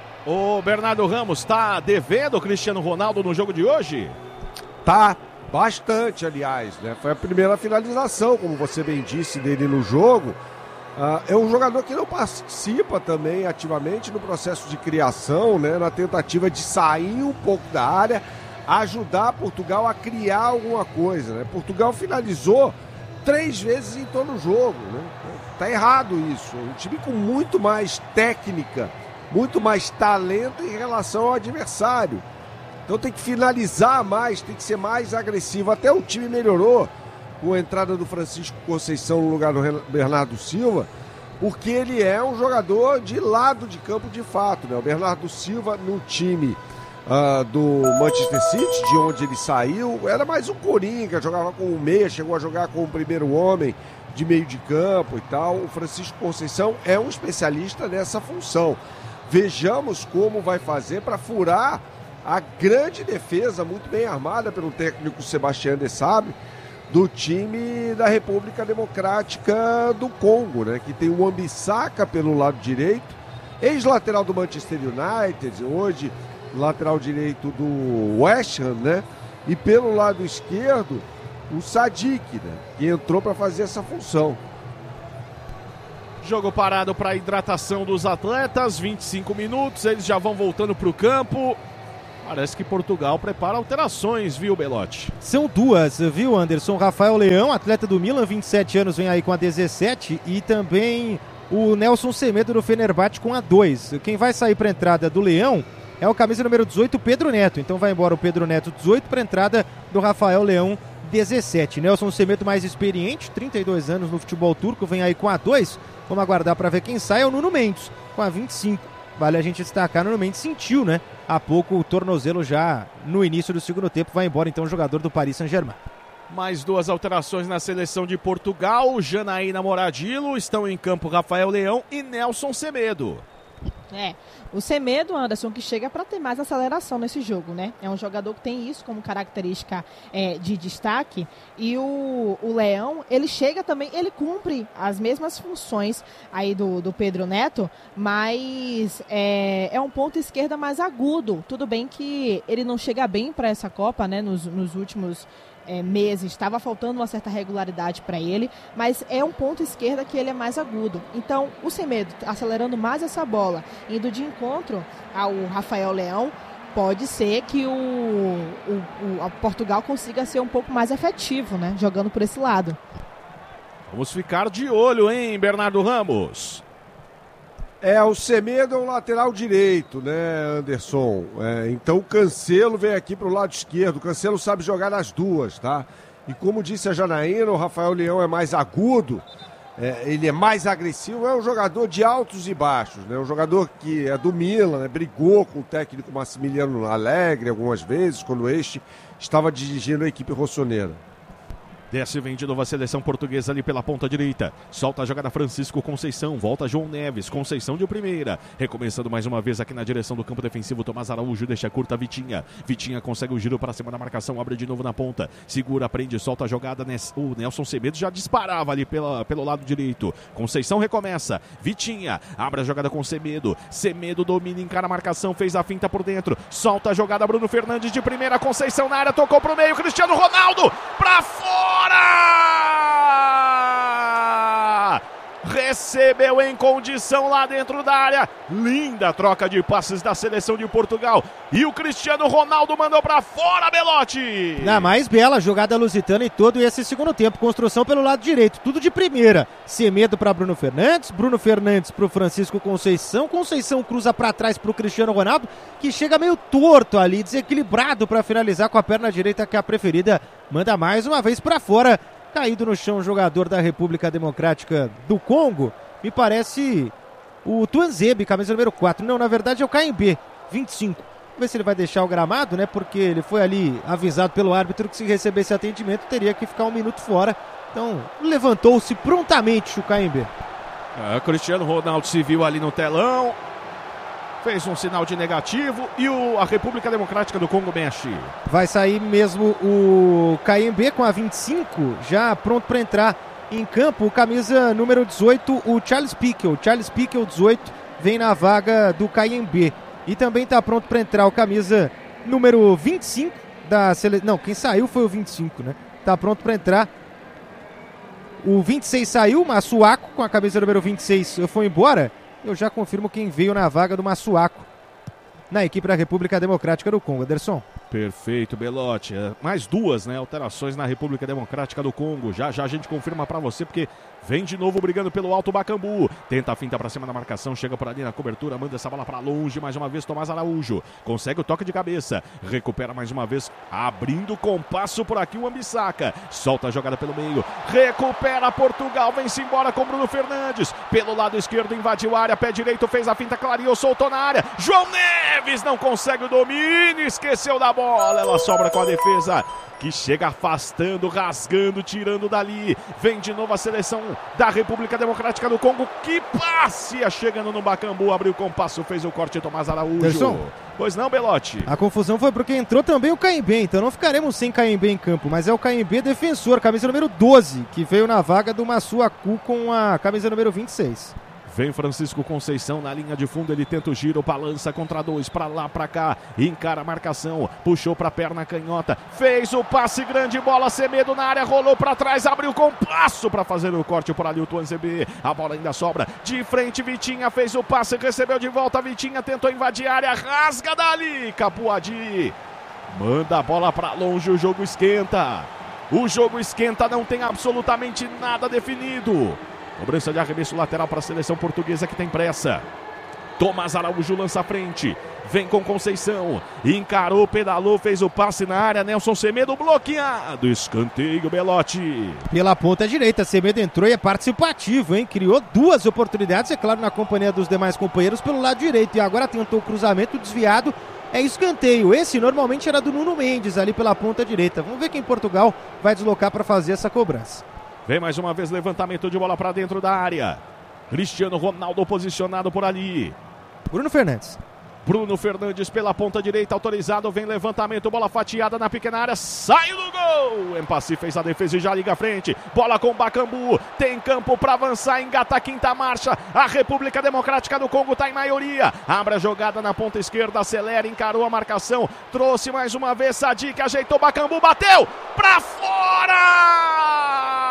O Bernardo Ramos tá devendo o Cristiano Ronaldo no jogo de hoje? Tá, bastante, aliás, né? Foi a primeira finalização, como você bem disse, dele no jogo. Uh, é um jogador que não participa também ativamente no processo de criação, né? Na tentativa de sair um pouco da área, ajudar Portugal a criar alguma coisa, né? Portugal finalizou três vezes em todo o jogo, né? Tá errado isso. Um time com muito mais técnica, muito mais talento em relação ao adversário. Então tem que finalizar mais, tem que ser mais agressivo. Até o time melhorou com a entrada do Francisco Conceição no lugar do Bernardo Silva, porque ele é um jogador de lado de campo de fato, né? O Bernardo Silva no time uh, do Manchester City, de onde ele saiu. Era mais um coringa, jogava com o meia, chegou a jogar com o primeiro homem de meio de campo e tal. O Francisco Conceição é um especialista nessa função. Vejamos como vai fazer para furar a grande defesa, muito bem armada pelo técnico Sebastião de Sabre, do time da República Democrática do Congo, né? Que tem o Wan-Bissaka pelo lado direito, ex-lateral do Manchester United, hoje lateral direito do West Ham, né? E pelo lado esquerdo, o Sadik, né? Que entrou para fazer essa função. Jogo parado para hidratação dos atletas, vinte e cinco minutos, eles já vão voltando para o campo. Parece que Portugal prepara alterações, viu, Belotti? São duas, viu, Anderson? Rafael Leão, atleta do Milan, vinte e sete anos, vem aí com a dezessete, e também o Nelson Semedo do Fenerbahçe com a dois. Quem vai sair para a entrada do Leão é o camisa número dezoito, Pedro Neto. Então vai embora o Pedro Neto, dezoito, para a entrada do Rafael Leão, dezessete. Nelson Semedo mais experiente, trinta e dois anos no futebol turco, vem aí com a dois. Vamos aguardar para ver quem sai. É o Nuno Mendes, com a vinte e cinco. Vale a gente destacar, Nuno Mendes sentiu, né? Há pouco o tornozelo já no início do segundo tempo. Vai embora então o jogador do Paris Saint-Germain. Mais duas alterações na seleção de Portugal. Janaína Moradilo, estão em campo Rafael Leão e Nelson Semedo. É, o Semedo, Anderson, que chega para ter mais aceleração nesse jogo, né? É um jogador que tem isso como característica é, de destaque. E o, o Leão, ele chega também, ele cumpre as mesmas funções aí do, do Pedro Neto, mas é, é um ponto esquerda mais agudo. Tudo bem que ele não chega bem para essa Copa, né? Nos, nos últimos É, meses, estava faltando uma certa regularidade para ele, mas é um ponto esquerda que ele é mais agudo. Então, o Semedo acelerando mais essa bola, indo de encontro ao Rafael Leão, pode ser que o, o, o a Portugal consiga ser um pouco mais efetivo, né, jogando por esse lado. Vamos ficar de olho, hein, Bernardo Ramos? É, o Semedo é um lateral direito, né, Anderson? É, então o Cancelo vem aqui para o lado esquerdo. O Cancelo sabe jogar nas duas, tá? E como disse a Janaína, o Rafael Leão é mais agudo, é, ele é mais agressivo, é um jogador de altos e baixos, né? Um jogador que é do Milan, né? Brigou com o técnico Massimiliano Alegre algumas vezes, quando este estava dirigindo a equipe rossoneira. Desce, vem de novo a seleção portuguesa ali pela ponta direita. Solta a jogada Francisco Conceição. Volta João Neves. Conceição de primeira. Recomeçando mais uma vez aqui na direção do campo defensivo. Tomás Araújo deixa curta Vitinha. Vitinha consegue o giro para cima da marcação. Abre de novo na ponta. Segura, prende, solta a jogada. O Nelson Semedo já disparava ali pela, pelo lado direito. Conceição recomeça. Vitinha abre a jogada com Semedo. Semedo domina, encara a marcação. Fez a finta por dentro. Solta a jogada Bruno Fernandes de primeira. Conceição na área. Tocou pro meio. Cristiano Ronaldo pra fora. Recebeu em condição lá dentro da área. Linda troca de passes da seleção de Portugal. E o Cristiano Ronaldo mandou pra fora, Belotti. Na mais bela jogada lusitana em todo esse segundo tempo. Construção pelo lado direito, tudo de primeira. Semedo para Bruno Fernandes, Bruno Fernandes pro Francisco Conceição. Conceição cruza para trás pro Cristiano Ronaldo, que chega meio torto ali, desequilibrado para finalizar com a perna direita, que é a preferida. Manda mais uma vez para fora. Caído no chão o jogador da República Democrática do Congo. Me parece o Tuanzebe, camisa número quatro. Não, na verdade é o K M B, vinte e cinco. Vamos ver se ele vai deixar o gramado, né? Porque ele foi ali avisado pelo árbitro que se recebesse atendimento teria que ficar um minuto fora. Então levantou-se prontamente o K M B. É, Cristiano Ronaldo se viu ali no telão. Fez um sinal de negativo e o, a República Democrática do Congo mexe. Vai sair mesmo o K M B com a vinte e cinco, já pronto para entrar em campo. O camisa número dezoito, o Charles Piquel. Charles Piquel, dezoito, vem na vaga do K M B. E também está pronto para entrar o camisa número vinte e cinco da seleção. Não, quem saiu foi o vinte e cinco, né? Está pronto para entrar. O vinte e seis saiu, Massuaco, com a camisa número vinte e seis foi embora. Eu já confirmo quem veio na vaga do Massuaco na equipe da República Democrática do Congo. Anderson. Perfeito, Belotti. Mais duas, né, alterações na República Democrática do Congo. Já já a gente confirma pra você, porque vem de novo brigando pelo alto Bakambu. Tenta a finta pra cima da marcação, chega por ali na cobertura, manda essa bola pra longe. Mais uma vez, Tomás Araújo. Consegue o toque de cabeça. Recupera mais uma vez, abrindo compasso por aqui o Ambissaca. Solta a jogada pelo meio. Recupera Portugal, vem-se embora com Bruno Fernandes. Pelo lado esquerdo, invadiu a área. Pé direito, fez a finta, clareou, soltou na área. João Neves não consegue o domínio, esqueceu da bola. Bola, ela sobra com a defesa que chega afastando, rasgando, tirando dali. Vem de novo a seleção da República Democrática do Congo. Que passe! Chegando no Bakambu, abriu o compasso, fez o corte Tomás Araújo. Terson. Pois não, Belotti? A confusão foi porque entrou também o Caembe, então não ficaremos sem Caembe em campo, mas é o Caembe defensor, camisa número doze, que veio na vaga do Massuaku com a camisa número vinte e seis. Vem Francisco Conceição na linha de fundo, ele tenta o giro, balança contra dois, pra lá, pra cá, encara a marcação, puxou pra perna canhota, fez o passe, grande bola, Semedo na área, rolou pra trás, abriu com passo pra fazer o corte por ali o Tuanzebe, a bola ainda sobra, de frente Vitinha fez o passe, recebeu de volta, Vitinha tentou invadir a área, rasga dali, Capuadi, manda a bola pra longe, o jogo esquenta, o jogo esquenta, não tem absolutamente nada definido. Cobrança de arremesso lateral para a seleção portuguesa que tem pressa. Tomás Araújo lança à frente. Vem com Conceição. Encarou, pedalou, fez o passe na área. Nelson Semedo bloqueado. Escanteio, Belotti. Pela ponta direita, Semedo entrou e é participativo, hein? Criou duas oportunidades, é claro, na companhia dos demais companheiros pelo lado direito. E agora tentou o cruzamento desviado. É escanteio. Esse normalmente era do Nuno Mendes ali pela ponta direita. Vamos ver quem Portugal vai deslocar para fazer essa cobrança. Vem mais uma vez levantamento de bola para dentro da área. Cristiano Ronaldo posicionado por ali. Bruno Fernandes. Bruno Fernandes pela ponta direita, autorizado. Vem levantamento, bola fatiada na pequena área. Saiu do gol. Empassi fez a defesa e já liga à frente. Bola com Bakambu. Tem campo para avançar, engata a quinta marcha. A República Democrática do Congo está em maioria. Abre a jogada na ponta esquerda, acelera, encarou a marcação. Trouxe mais uma vez Sadik, ajeitou Bakambu, bateu para fora!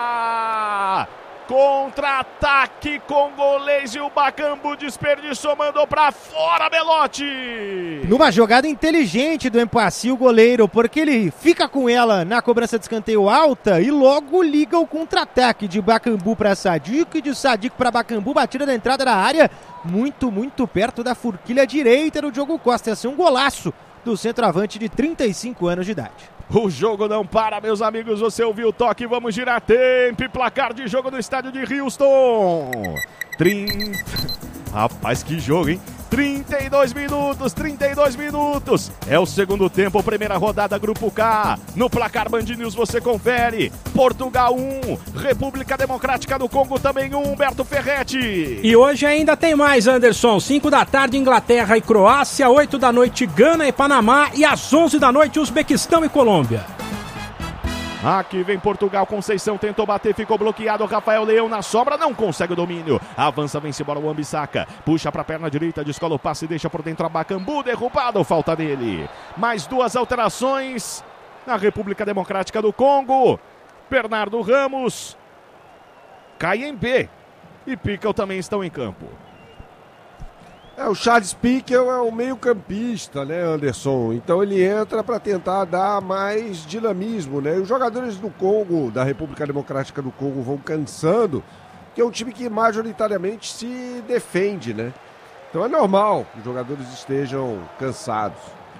Contra-ataque congolês e o Bakambu desperdiçou, mandou pra fora, Belotti. Numa jogada inteligente do Empassi, o goleiro, porque ele fica com ela na cobrança de escanteio alta e logo liga o contra-ataque de Bakambu para Sadik, de Sadik para Bakambu, batida da entrada da área, muito, muito perto da forquilha direita do Diogo Costa. Ia ser um golaço do centroavante de trinta e cinco anos de idade. O jogo não para, meus amigos, você ouviu o toque, vamos girar tempo e placar de jogo no estádio de Houston. trinta... Rapaz, que jogo, hein? trinta e dois minutos, trinta e dois minutos. É o segundo tempo, primeira rodada, Grupo K. No placar Band News você confere. Portugal um, República Democrática do Congo também um, Humberto Ferretti. E hoje ainda tem mais, Anderson. cinco da tarde, Inglaterra e Croácia. oito da noite, Gana e Panamá. E às onze da noite, Uzbequistão e Colômbia. Aqui vem Portugal, Conceição tentou bater, ficou bloqueado, Rafael Leão na sobra, não consegue o domínio, avança, vence embora o Ambissaca, puxa para a perna direita, descola o passe, deixa por dentro a Bakambu, derrubado, falta dele. Mais duas alterações na República Democrática do Congo, Bernardo Ramos, Caembe e Pickle também estão em campo. É, o Charles Pickle é um meio-campista, né, Anderson? Então ele entra para tentar dar mais dinamismo, né? E os jogadores do Congo, da República Democrática do Congo, vão cansando, que é um time que majoritariamente se defende, né? Então é normal que os jogadores estejam cansados.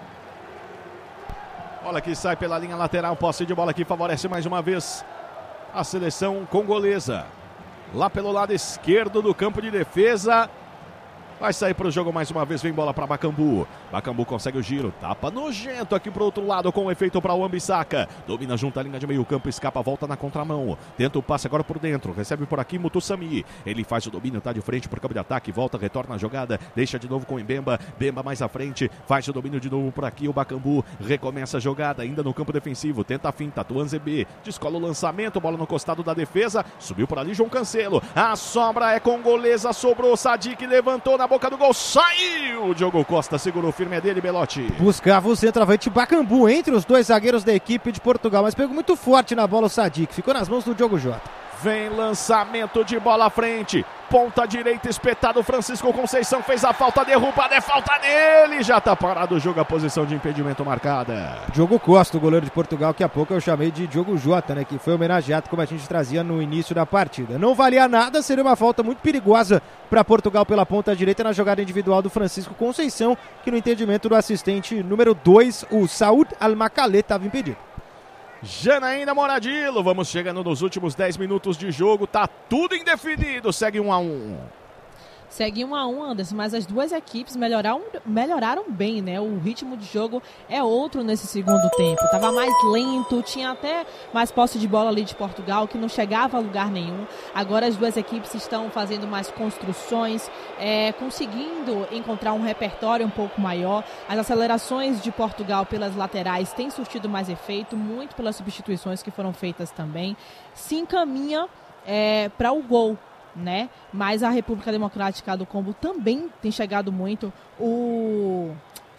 Bola que sai pela linha lateral, posse de bola que favorece mais uma vez a seleção congolesa. Lá pelo lado esquerdo do campo de defesa. Vai sair para o jogo mais uma vez, vem bola para Bakambu. Bakambu consegue o giro, tapa nojento aqui pro outro lado com efeito para o Ambissaca. Domina junto à linha de meio campo, escapa, volta na contramão. Tenta o passe agora por dentro, recebe por aqui Mutussami. Ele faz o domínio, tá de frente pro campo de ataque, volta, retorna a jogada, deixa de novo com o Mbemba. Mbemba mais à frente, faz o domínio de novo por aqui, o Bakambu recomeça a jogada, ainda no campo defensivo, tenta a finta, Tuanzebe, descola o lançamento, bola no costado da defesa, subiu por ali João Cancelo. A sobra é congolesa, sobrou, Sadik levantou na boca do gol, saiu! Diogo Costa segurou firme, é dele, Belotti. Buscava o centroavante Bakambu entre os dois zagueiros da equipe de Portugal, mas pegou muito forte na bola o Sadik, ficou nas mãos do Diogo Jota. Vem lançamento de bola à frente. Ponta direita, espetado. Francisco Conceição fez a falta, derrubada. É falta dele. Já tá parado o jogo, a posição de impedimento marcada. Diogo Costa, o goleiro de Portugal, que há pouco eu chamei de Diogo Jota, né? Que foi homenageado, como a gente trazia no início da partida. Não valia nada, seria uma falta muito perigosa para Portugal pela ponta direita na jogada individual do Francisco Conceição, que no entendimento do assistente número dois, o Saúd Al-Makalé, estava impedido. Janaína Moradilo, vamos chegando nos últimos dez minutos de jogo, tá tudo indefinido, segue um a um. Segue um a um, Anderson, mas as duas equipes melhoraram, melhoraram bem, né? O ritmo de jogo é outro nesse segundo tempo. Tava mais lento, tinha até mais posse de bola ali de Portugal, que não chegava a lugar nenhum. Agora as duas equipes estão fazendo mais construções, é, conseguindo encontrar um repertório um pouco maior. As acelerações de Portugal pelas laterais têm surtido mais efeito, muito pelas substituições que foram feitas também. Se encaminha é, para o gol, né? Mas a República Democrática do Congo também tem chegado muito. O,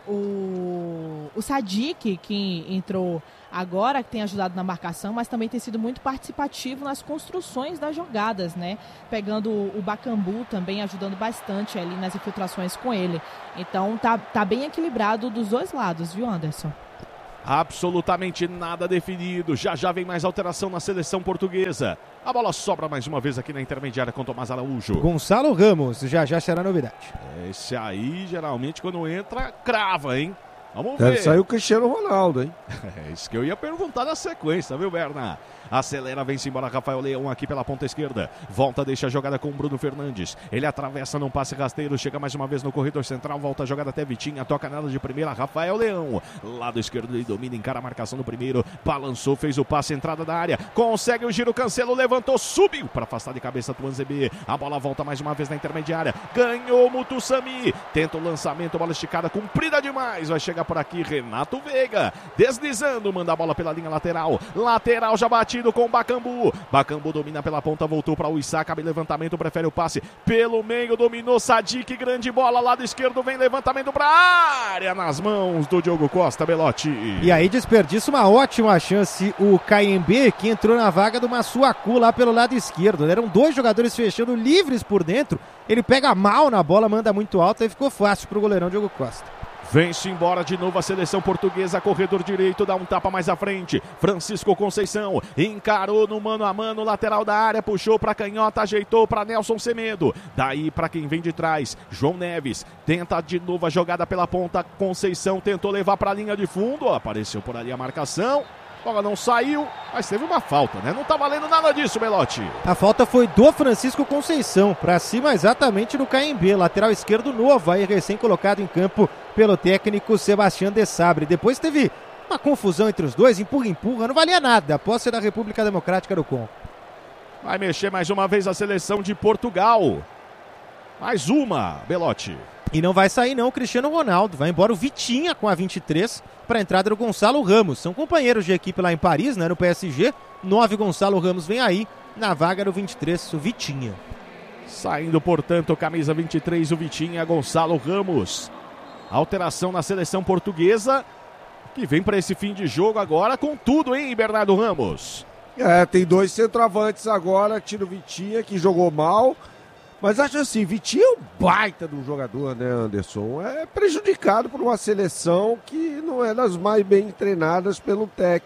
o, o Sadik, que entrou agora, que tem ajudado na marcação, mas também tem sido muito participativo nas construções das jogadas, né? Pegando o Bakambu também, ajudando bastante ali nas infiltrações com ele. Então tá, tá bem equilibrado dos dois lados, viu, Anderson? Absolutamente nada definido. Já já vem mais alteração na seleção portuguesa. A bola sobra mais uma vez aqui na intermediária com Tomás Araújo. Gonçalo Ramos, já já será novidade. Esse aí, geralmente, quando entra, crava, hein? Vamos Deve ver. sair o Cristiano Ronaldo, hein? É isso que eu ia perguntar na sequência, viu, Berna? Acelera, vem-se embora Rafael Leão aqui pela ponta esquerda. Volta, deixa a jogada com o Bruno Fernandes. Ele atravessa num passe rasteiro, chega mais uma vez no corredor central, volta a jogada até Vitinha, toca nela de primeira, Rafael Leão. Lado esquerdo ele domina, encara a marcação no primeiro, balançou, fez o passe, entrada da área, consegue o giro, Cancelo, levantou, subiu para afastar de cabeça Tuanzebe. A bola volta mais uma vez na intermediária, ganhou Mutussami, tenta o lançamento, bola esticada, comprida demais, vai chegar por aqui Renato Veiga, deslizando, manda a bola pela linha lateral, lateral já batido com o Bakambu, Bakambu domina pela ponta, voltou para o Issa, cabe levantamento, prefere o passe pelo meio, dominou Sadik, grande bola, lado esquerdo, vem levantamento para a área, nas mãos do Diogo Costa, Belotti. E aí desperdiça uma ótima chance o K M B, que entrou na vaga do Massuaku lá pelo lado esquerdo. Eram dois jogadores fechando livres por dentro, ele pega mal na bola, manda muito alto, aí ficou fácil pro goleirão Diogo Costa. Vem-se embora de novo a seleção portuguesa, corredor direito, dá um tapa mais à frente, Francisco Conceição, encarou no mano a mano, lateral da área, puxou para canhota, ajeitou para Nelson Semedo, daí para quem vem de trás, João Neves, tenta de novo a jogada pela ponta, Conceição tentou levar para a linha de fundo, apareceu por ali a marcação, a bola não saiu, mas teve uma falta, né? Não tá valendo nada disso, Belotti. A falta foi do Francisco Conceição, para cima exatamente do K M B, lateral esquerdo novo, aí recém colocado em campo pelo técnico Sebastião de Sabre. Depois teve uma confusão entre os dois, empurra-empurra, não valia nada, a posse da República Democrática do Congo. Vai mexer mais uma vez a seleção de Portugal. Mais uma, Belotti. E não vai sair não o Cristiano Ronaldo, vai embora o Vitinha com a vinte e três para a entrada do Gonçalo Ramos. São companheiros de equipe lá em Paris, né, no P S G. nove Gonçalo Ramos vem aí na vaga do vinte e três, o Vitinha. Saindo, portanto, camisa vinte e três, o Vitinha, Gonçalo Ramos. Alteração na seleção portuguesa, que vem para esse fim de jogo agora com tudo, hein, Bernardo Ramos? É, tem dois centroavantes agora, tira o Vitinha, que jogou mal. Mas acho assim, Vitinho é um baita do jogador, né, Anderson? É prejudicado por uma seleção que não é das mais bem treinadas pelo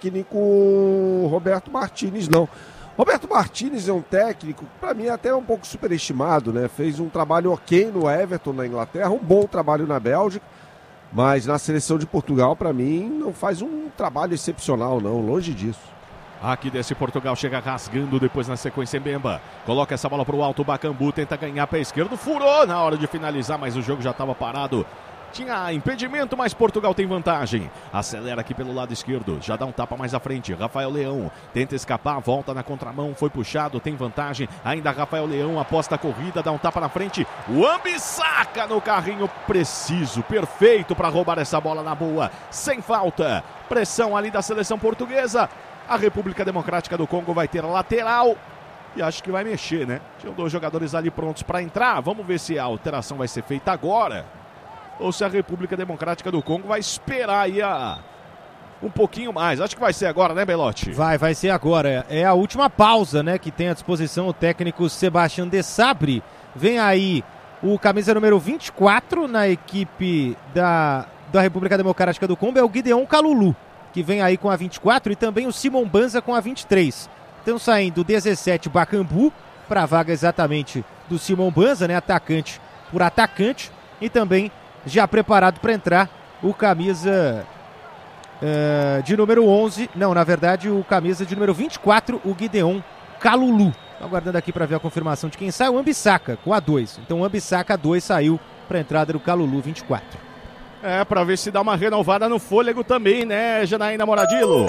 técnico Roberto Martínez, não. Roberto Martínez é um técnico, para mim, até um pouco superestimado, né? Fez um trabalho ok no Everton, na Inglaterra, um bom trabalho na Bélgica, mas na seleção de Portugal, para mim, não faz um trabalho excepcional, não, longe disso. Aqui desse Portugal, chega rasgando depois na sequência Mbemba. Coloca essa bola para o alto, o Bakambu tenta ganhar pé esquerdo, furou na hora de finalizar, mas o jogo já estava parado. Tinha impedimento, mas Portugal tem vantagem. Acelera aqui pelo lado esquerdo, já dá um tapa mais à frente. Rafael Leão tenta escapar, volta na contramão, foi puxado, tem vantagem. Ainda Rafael Leão aposta a corrida, dá um tapa na frente. O Ambissaca no carrinho preciso, perfeito para roubar essa bola na boa, sem falta. Pressão ali da seleção portuguesa. A República Democrática do Congo vai ter a lateral e acho que vai mexer, né? Tinham dois jogadores ali prontos para entrar. Vamos ver se a alteração vai ser feita agora ou se a República Democrática do Congo vai esperar aí a, um pouquinho mais. Acho que vai ser agora, né, Belotti? Vai, vai ser agora. É a última pausa, né, que tem à disposição o técnico Sebastião de Sabre. Vem aí o camisa número vinte e quatro na equipe da, da República Democrática do Congo, é o Gideon Kalulu, que vem aí com a vinte e quatro, e também o Simon Banza com a vinte e três. Estão saindo dezessete Bakambu, para a vaga exatamente do Simon Banza, né, atacante por atacante, e também já preparado para entrar o camisa uh, de número onze, não, na verdade o camisa de número vinte e quatro, o Gideon Kalulu. Estou aguardando aqui para ver a confirmação de quem sai, o Ambissaca com a dois. Então o Ambissaca dois saiu para a entrada do Kalulu vinte e quatro. É, para ver se dá uma renovada no fôlego também, né, Janaína Moradilo?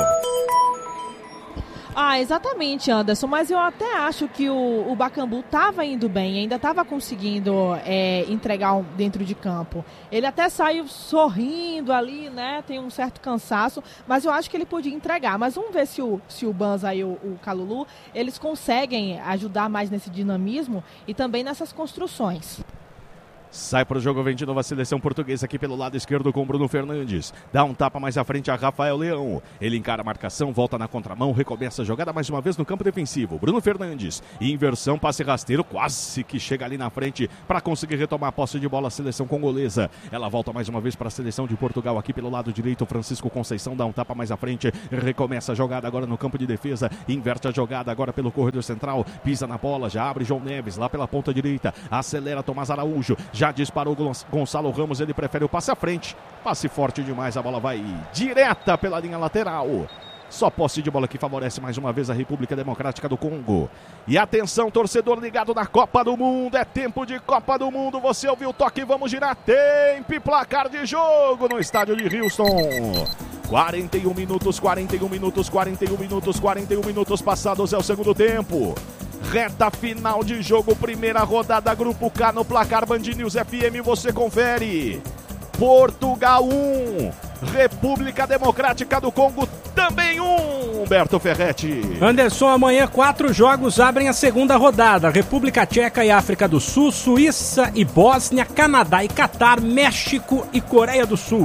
Ah, exatamente, Anderson, mas eu até acho que o, o Bakambu estava indo bem, ainda estava conseguindo é, entregar um, dentro de campo. Ele até saiu sorrindo ali, né, tem um certo cansaço, mas eu acho que ele podia entregar. Mas vamos ver se o, se o Banza e o, o Kalulu, eles conseguem ajudar mais nesse dinamismo e também nessas construções. Sai para o jogo, vem de novo a seleção portuguesa aqui pelo lado esquerdo com Bruno Fernandes. Dá um tapa mais à frente a Rafael Leão. Ele encara a marcação, volta na contramão, recomeça a jogada mais uma vez no campo defensivo. Bruno Fernandes, inversão, passe rasteiro, quase que chega ali na frente para conseguir retomar a posse de bola a seleção congolesa. Ela volta mais uma vez para a seleção de Portugal aqui pelo lado direito. Francisco Conceição dá um tapa mais à frente, recomeça a jogada agora no campo de defesa, inverte a jogada agora pelo corredor central, pisa na bola, já abre João Neves lá pela ponta direita, acelera Tomás Araújo. Já disparou Gonçalo Ramos, ele prefere o passe à frente. Passe forte demais, a bola vai direta pela linha lateral. Só posse de bola que favorece mais uma vez a República Democrática do Congo. E atenção, torcedor ligado na Copa do Mundo. É tempo de Copa do Mundo. Você ouviu o toque, vamos girar. Tempo e placar de jogo no estádio de Houston. quarenta e um minutos, quarenta e um minutos, quarenta e um minutos, quarenta e um minutos passados é o segundo tempo. Reta final de jogo, primeira rodada, Grupo K no placar Band News F M, você confere. Portugal um, República Democrática do Congo também um, Humberto Ferretti. Anderson, amanhã quatro jogos abrem a segunda rodada. República Tcheca e África do Sul, Suíça e Bósnia, Canadá e Catar, México e Coreia do Sul.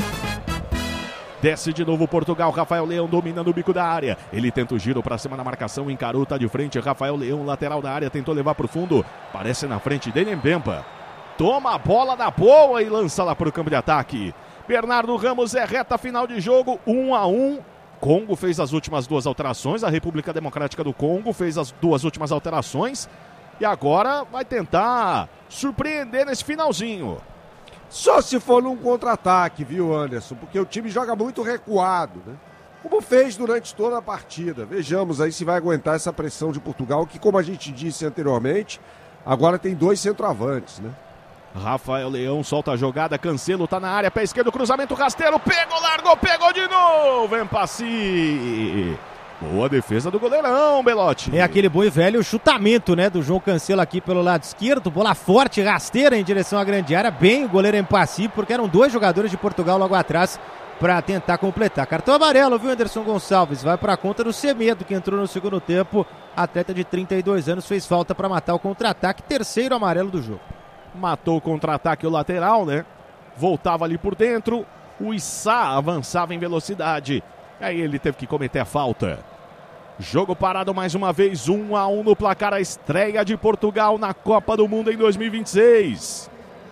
Desce de novo Portugal, Rafael Leão domina no bico da área. Ele tenta o giro para cima na marcação, encarou, tá de frente. Rafael Leão, lateral da área, tentou levar pro fundo. Parece na frente dele, Mbemba. Toma a bola da boa e lança lá pro campo de ataque. Bernardo Ramos, é reta final de jogo, um a um. Congo fez as últimas duas alterações, a República Democrática do Congo fez as duas últimas alterações. E agora vai tentar surpreender nesse finalzinho. Só se for num contra-ataque, viu, Anderson? Porque o time joga muito recuado, né? Como fez durante toda a partida. Vejamos aí se vai aguentar essa pressão de Portugal, que, como a gente disse anteriormente, agora tem dois centroavantes, né? Rafael Leão solta a jogada, Cancelo tá na área, pé esquerdo, cruzamento rasteiro, pegou, largou, pegou de novo, Empassi. Boa defesa do goleirão, Belotti. É aquele bom e velho chutamento, né, do João Cancelo aqui pelo lado esquerdo, bola forte, rasteira em direção à grande área, bem o goleiro Empassi, porque eram dois jogadores de Portugal logo atrás para tentar completar. Cartão amarelo, viu, Anderson Gonçalves? Vai para a conta do Semedo, que entrou no segundo tempo, atleta de trinta e dois anos, fez falta para matar o contra-ataque, terceiro amarelo do jogo. Matou o contra-ataque o lateral, né? Voltava ali por dentro, o Issa avançava em velocidade. Aí ele teve que cometer a falta. Jogo parado mais uma vez, um a um no placar, a estreia de Portugal na Copa do Mundo em dois mil e vinte e seis.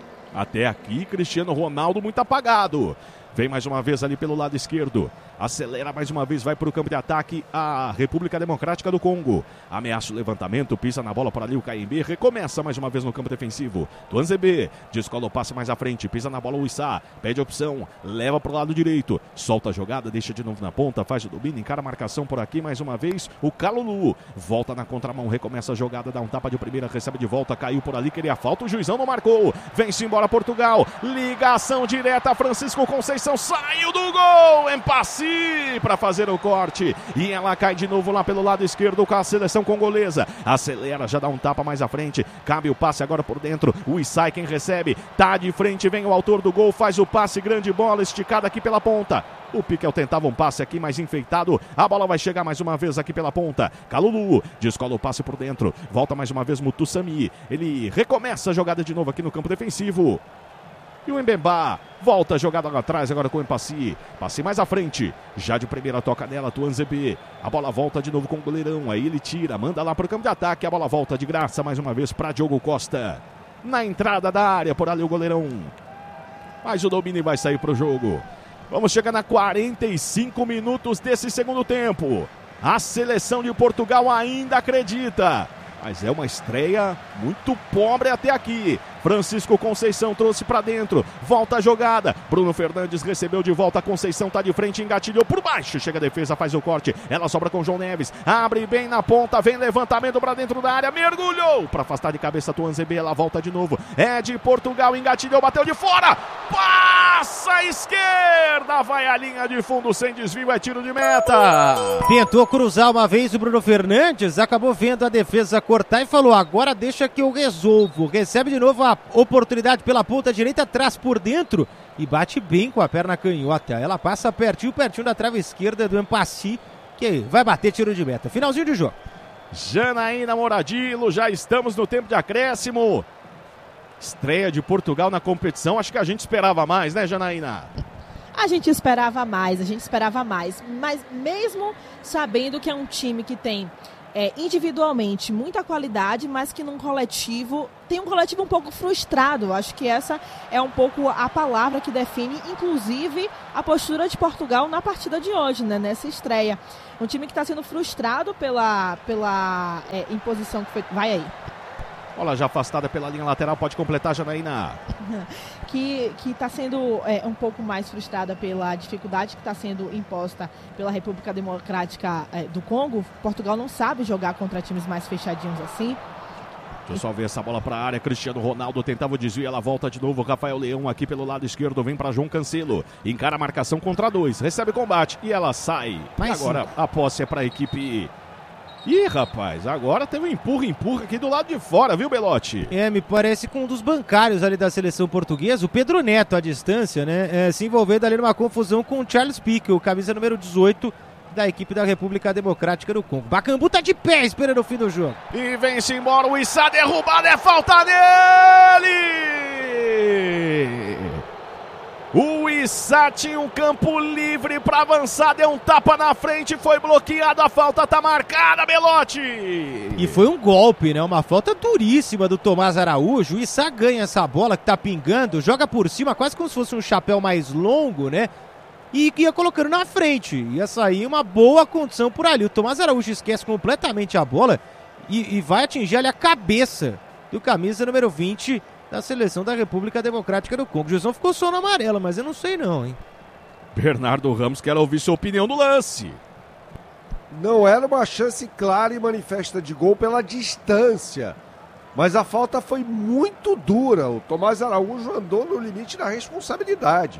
Até aqui, Cristiano Ronaldo muito apagado. Vem mais uma vez ali pelo lado esquerdo. Acelera mais uma vez, vai para o campo de ataque a República Democrática do Congo. Ameaça o levantamento, pisa na bola por ali o K M B. Recomeça mais uma vez no campo defensivo. Tuanzebe, descola o passe mais à frente, pisa na bola o Issa. Pede opção, leva para o lado direito. Solta a jogada, deixa de novo na ponta, faz o domínio, encara a marcação por aqui mais uma vez. O Kalulu volta na contramão, recomeça a jogada, dá um tapa de primeira, recebe de volta, caiu por ali, queria falta, o juizão não marcou. Vem-se embora Portugal. Ligação direta, Francisco Conceição saiu do gol. Empassi para fazer o corte e ela cai de novo lá pelo lado esquerdo com a seleção congolesa. Acelera, já dá um tapa mais à frente, cabe o passe agora por dentro, o Issa quem recebe, tá de frente, vem o autor do gol, faz o passe, grande bola esticada aqui pela ponta. O Piquel tentava um passe aqui mais enfeitado, a bola vai chegar mais uma vez aqui pela ponta. Kalulu descola o passe por dentro, volta mais uma vez Mutussami, ele recomeça a jogada de novo aqui no campo defensivo. E o Mbemba volta jogada lá atrás, agora com o Empassi. Passe mais à frente. Já de primeira toca nela, Tuanzebe. A bola volta de novo com o goleirão. Aí ele tira, manda lá para o campo de ataque. A bola volta de graça mais uma vez para Diogo Costa. Na entrada da área, por ali o goleirão. Mas o domínio vai sair para o jogo. Vamos chegar a quarenta e cinco minutos desse segundo tempo. A seleção de Portugal ainda acredita. Mas é uma estreia muito pobre até aqui. Francisco Conceição trouxe para dentro. Volta a jogada. Bruno Fernandes recebeu de volta. Conceição tá de frente, engatilhou por baixo. Chega a defesa, faz o corte. Ela sobra com João Neves. Abre bem na ponta. Vem levantamento para dentro da área. Mergulhou para afastar de cabeça Tuanzebe. Ela volta de novo. É de Portugal. Engatilhou, bateu de fora. Passa a esquerda. Vai a linha de fundo sem desvio. É tiro de meta. Tentou cruzar uma vez o Bruno Fernandes. Acabou vendo a defesa cortar e falou: agora deixa que eu resolvo. Recebe de novo a oportunidade pela ponta direita, traz por dentro e bate bem com a perna canhota. Ela passa pertinho, pertinho da trave esquerda do Empassi, que vai bater tiro de meta. Finalzinho de jogo. Janaína Moradilo, já estamos no tempo de acréscimo. Estreia de Portugal na competição, acho que a gente esperava mais, né, Janaína? A gente esperava mais, a gente esperava mais. Mas mesmo sabendo que é um time que tem É, individualmente muita qualidade, mas que num coletivo tem um coletivo um pouco frustrado. Acho que essa é um pouco a palavra que define inclusive a postura de Portugal na partida de hoje, né, nessa estreia. Um time que está sendo frustrado pela, pela é, imposição que foi... Vai aí. Bola já afastada pela linha lateral, pode completar, Janaína. Que está sendo é, um pouco mais frustrada pela dificuldade que está sendo imposta pela República Democrática é, do Congo. Portugal não sabe jogar contra times mais fechadinhos assim. Deixa eu só ver essa bola para a área. Cristiano Ronaldo tentava o desvio, ela volta de novo. Rafael Leão aqui pelo lado esquerdo, vem para João Cancelo. Encara a marcação contra dois, recebe combate e ela sai. Mas e agora sim. a posse é para a equipe... Ih, rapaz, agora teve um empurra, empurra aqui do lado de fora, viu, Belotti? É, me parece com um dos bancários ali da seleção portuguesa, o Pedro Neto, à distância, né? É, se envolvendo ali numa confusão com o Charles Pique, o camisa número dezoito da equipe da República Democrática do Congo. Bacambu tá de pé esperando o fim do jogo. E vem-se embora o Issa, derrubado, é falta dele! O Issa tinha um campo livre para avançar, deu um tapa na frente, foi bloqueado, a falta tá marcada, Belotti! E foi um golpe, né? Uma falta duríssima do Tomás Araújo. O Issa ganha essa bola que tá pingando, joga por cima, quase como se fosse um chapéu mais longo, né? E ia colocando na frente, ia sair uma boa condição por ali. O Tomás Araújo esquece completamente a bola e, e vai atingir ali a cabeça do camisa número vinte da seleção da República Democrática do Congo. O Jusão ficou só no amarelo, mas eu não sei não, hein? Bernardo Ramos quer ouvir sua opinião do lance. Não era uma chance clara e manifesta de gol pela distância, mas a falta foi muito dura. O Tomás Araújo andou no limite da responsabilidade.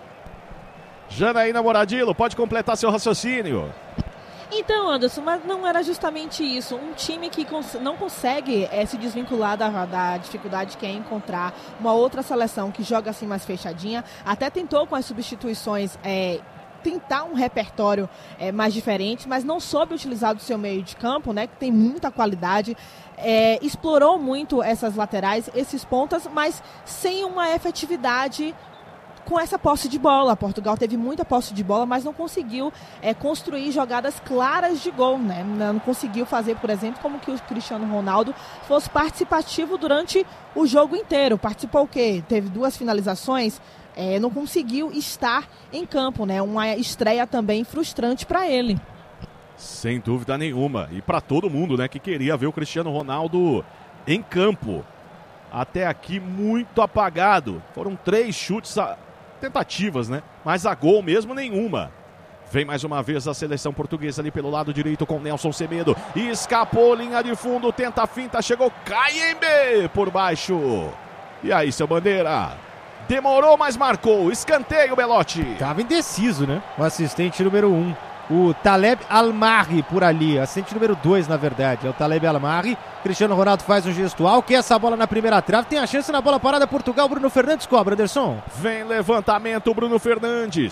Janaína Moradilo, pode completar seu raciocínio. Então, Anderson, mas não era justamente isso. Um time que cons- não consegue é, se desvincular da, da dificuldade que é encontrar uma outra seleção que joga assim mais fechadinha. Até tentou com as substituições é, tentar um repertório é, mais diferente, mas não soube utilizar do seu meio de campo, né, que tem muita qualidade. É, explorou muito essas laterais, esses pontas, mas sem uma efetividade com essa posse de bola. Portugal teve muita posse de bola, mas não conseguiu é, construir jogadas claras de gol, né? Não conseguiu fazer, por exemplo, como que o Cristiano Ronaldo fosse participativo durante o jogo inteiro. Participou o quê? Teve duas finalizações, é, não conseguiu estar em campo, né? Uma estreia também frustrante para ele. Sem dúvida nenhuma. E para todo mundo, né, que queria ver o Cristiano Ronaldo em campo. Até aqui muito apagado. Foram três chutes, a... tentativas, né? Mas a gol mesmo nenhuma. Vem mais uma vez a seleção portuguesa ali pelo lado direito com Nelson Semedo. Escapou, linha de fundo, tenta a finta, chegou Kayembe por baixo. E aí, seu Bandeira? Demorou, mas marcou. Escanteio, Belotti. Tava indeciso, né? O assistente número um. O Taleb Almarri por ali, assistente número dois, na verdade, é o Taleb Almarri. Cristiano Ronaldo faz um gestual, quer essa bola na primeira trave, tem a chance na bola parada, Portugal, Bruno Fernandes cobra, Anderson. Vem levantamento, Bruno Fernandes.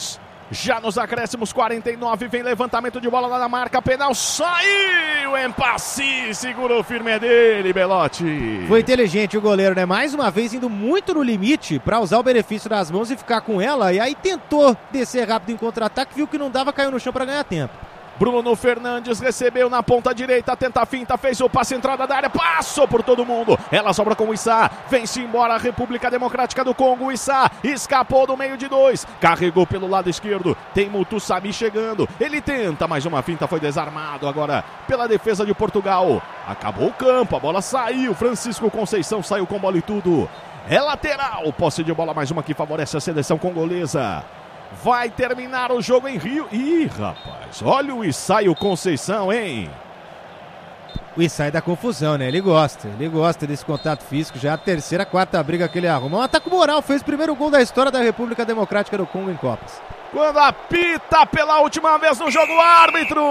Já nos acréscimos, quarenta e nove, vem levantamento de bola lá na marca, penal, saiu, Empassi, segurou firme dele, Belotti. Foi inteligente o goleiro, né? Mais uma vez indo muito no limite para usar o benefício das mãos e ficar com ela, e aí tentou descer rápido em contra-ataque, viu que não dava, caiu no chão para ganhar tempo. Bruno Fernandes recebeu na ponta direita, tenta a finta, fez o passe, entrada da área, passou por todo mundo. Ela sobra com o Issa, vem-se embora a República Democrática do Congo. O Issa escapou do meio de dois, carregou pelo lado esquerdo, tem Mutussami chegando. Ele tenta mais uma finta, foi desarmado agora pela defesa de Portugal. Acabou o campo, a bola saiu, Francisco Conceição saiu com bola e tudo. É lateral, posse de bola mais uma que favorece a seleção congolesa. Vai terminar o jogo em Rio. Ih, rapaz, olha o Issa e o Conceição, hein? O Issa é da confusão, né? Ele gosta, ele gosta desse contato físico. Já a terceira, quarta briga que ele arruma. Um ataque moral, fez o primeiro gol da história da República Democrática do Congo em Copas. Quando apita pela última vez no jogo, árbitro!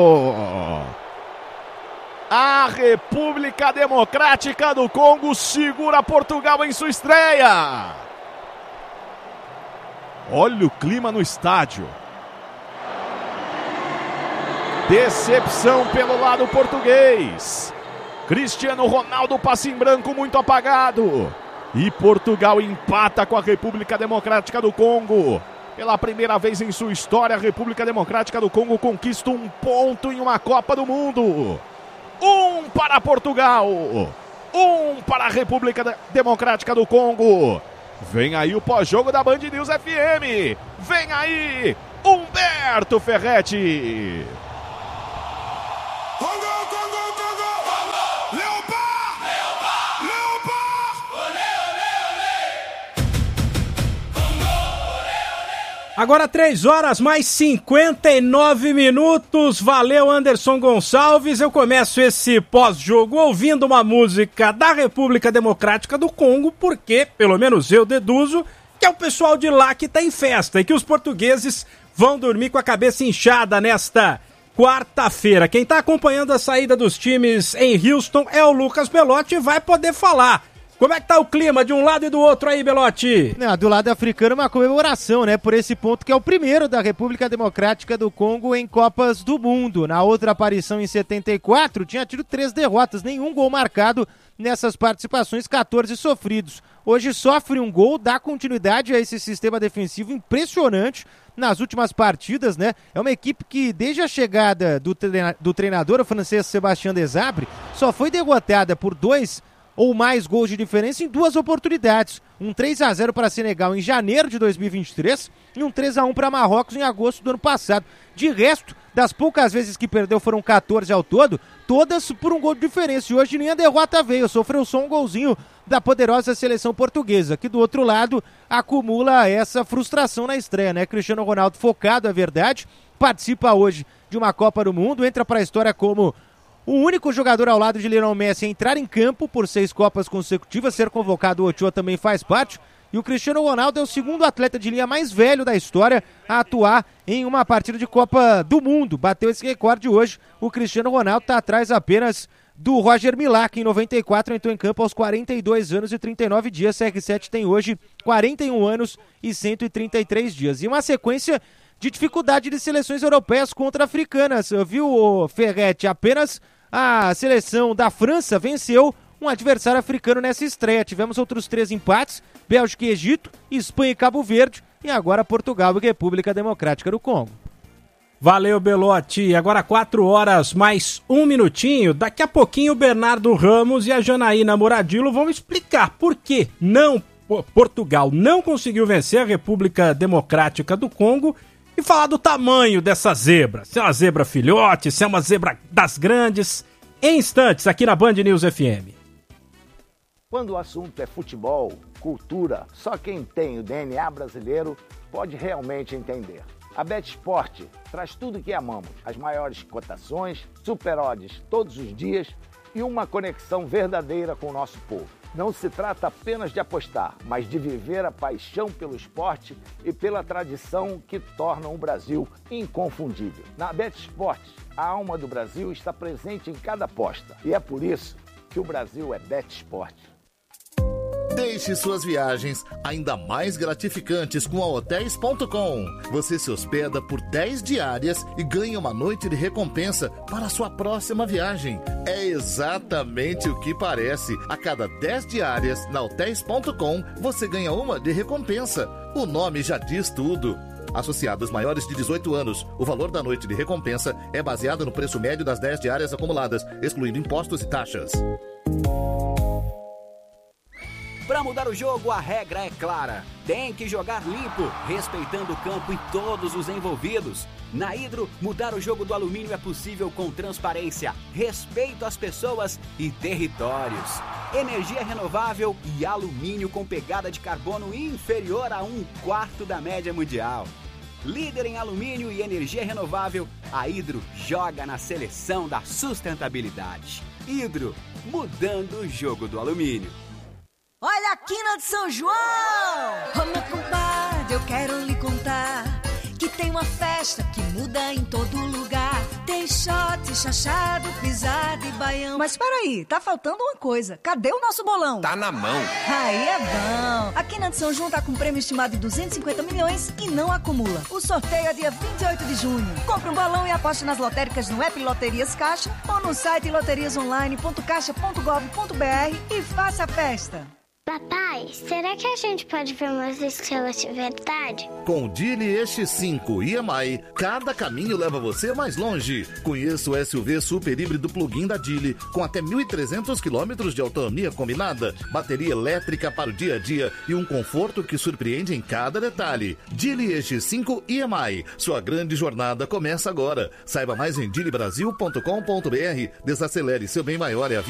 A República Democrática do Congo segura Portugal em sua estreia. Olha o clima no estádio. Decepção pelo lado português. Cristiano Ronaldo passa em branco muito apagado. E Portugal empata com a República Democrática do Congo. Pela primeira vez em sua história, a República Democrática do Congo conquista um ponto em uma Copa do Mundo. Um para Portugal. Um para a República Democrática do Congo. Vem aí o pós-jogo da Band News F M. Vem aí, Humberto Ferretti. Congo, Congo, Congo, Congo. Leopard, Leopard, Leopard. Olé, olé, olé. Congo, olé, olé. Agora três horas mais cinquenta e nove minutos. Valeu, Anderson Gonçalves. Eu começo esse pós-jogo ouvindo uma música da República Democrática do Congo, porque, pelo menos eu deduzo, que é o pessoal de lá que tá em festa e que os portugueses vão dormir com a cabeça inchada nesta quarta-feira. Quem tá acompanhando a saída dos times em Houston é o Lucas Belotti e vai poder falar. Como é que tá o clima de um lado e do outro aí, Belotti? Não, do lado africano uma comemoração, né? Por esse ponto que é o primeiro da República Democrática do Congo em Copas do Mundo. Na outra aparição em setenta e quatro tinha tido três derrotas, nenhum gol marcado nessas participações, quatorze sofridos. Hoje sofre um gol, dá continuidade a esse sistema defensivo impressionante nas últimas partidas, né? É uma equipe que desde a chegada do, treina- do treinador, o francês Sébastien Desabre, só foi derrotada por dois ou mais gols de diferença em duas oportunidades. Um três a zero para Senegal em janeiro de dois mil e vinte e três e um três a um para Marrocos em agosto do ano passado. De resto, das poucas vezes que perdeu, foram quatorze ao todo, todas por um gol de diferença. E hoje nem a derrota veio, sofreu só um golzinho da poderosa seleção portuguesa, que do outro lado acumula essa frustração na estreia, né? Cristiano Ronaldo focado, é verdade, participa hoje de uma Copa do Mundo, entra para a história como o único jogador ao lado de Lionel Messi a entrar em campo por seis Copas consecutivas, ser convocado, o Ochoa também faz parte. E o Cristiano Ronaldo é o segundo atleta de linha mais velho da história a atuar em uma partida de Copa do Mundo. Bateu esse recorde hoje. O Cristiano Ronaldo está atrás apenas do Roger Milá, que em noventa e quatro entrou em campo aos quarenta e dois anos e trinta e nove dias. C R sete tem hoje quarenta e um anos e cento e trinta e três dias. E uma sequência de dificuldade de seleções europeias contra africanas. Viu, Ferretti? Apenas a seleção da França venceu um adversário africano nessa estreia. Tivemos outros três empates, Bélgica e Egito, Espanha e Cabo Verde, e agora Portugal e República Democrática do Congo. Valeu, Belotti. Agora quatro horas mais um minutinho. Daqui a pouquinho o Bernardo Ramos e a Janaína Moradillo vão explicar por que não, Portugal não conseguiu vencer a República Democrática do Congo e falar do tamanho dessa zebra. Se é uma zebra filhote, se é uma zebra das grandes. Em instantes, aqui na Band News F M. Quando o assunto é futebol, cultura, só quem tem o D N A brasileiro pode realmente entender. A BetSport traz tudo o que amamos, as maiores cotações, super odds todos os dias e uma conexão verdadeira com o nosso povo. Não se trata apenas de apostar, mas de viver a paixão pelo esporte e pela tradição que tornam o Brasil inconfundível. Na BetSport, a alma do Brasil está presente em cada aposta e é por isso que o Brasil é BetSport. Deixe suas viagens ainda mais gratificantes com a hotéis ponto com. Você se hospeda por dez diárias e ganha uma noite de recompensa para a sua próxima viagem. É exatamente o que parece. A cada dez diárias na hotéis ponto com, você ganha uma de recompensa. O nome já diz tudo. Associados maiores de dezoito anos, o valor da noite de recompensa é baseado no preço médio das dez diárias acumuladas, excluindo impostos e taxas. Para mudar o jogo, a regra é clara. Tem que jogar limpo, respeitando o campo e todos os envolvidos. Na Hidro, mudar o jogo do alumínio é possível com transparência, respeito às pessoas e territórios. Energia renovável e alumínio com pegada de carbono inferior a um quarto da média mundial. Líder em alumínio e energia renovável, a Hidro joga na seleção da sustentabilidade. Hidro, mudando o jogo do alumínio. Olha a quina de São João! Ô meu compadre, eu quero lhe contar que tem uma festa que muda em todo lugar. Tem shot, chachado, pisada e baião. Mas peraí, tá faltando uma coisa. Cadê o nosso bolão? Tá na mão. Aí é bom. A quina de São João tá com um prêmio estimado de duzentos e cinquenta milhões e não acumula. O sorteio é dia vinte e oito de junho. Compre um bolão e aposte nas lotéricas no app Loterias Caixa ou no site loterias online ponto caixa ponto gov ponto br e faça a festa. Papai, será que a gente pode ver umas estrelas de verdade? Com o Dili E X cinco I M I, cada caminho leva você mais longe. Conheça o S U V super híbrido plug-in da Dili, com até mil e trezentos quilômetros de autonomia combinada, bateria elétrica para o dia a dia e um conforto que surpreende em cada detalhe. Dili E X cinco I M I, sua grande jornada começa agora. Saiba mais em dili brasil ponto com ponto br. Desacelere, seu bem maior é a vida.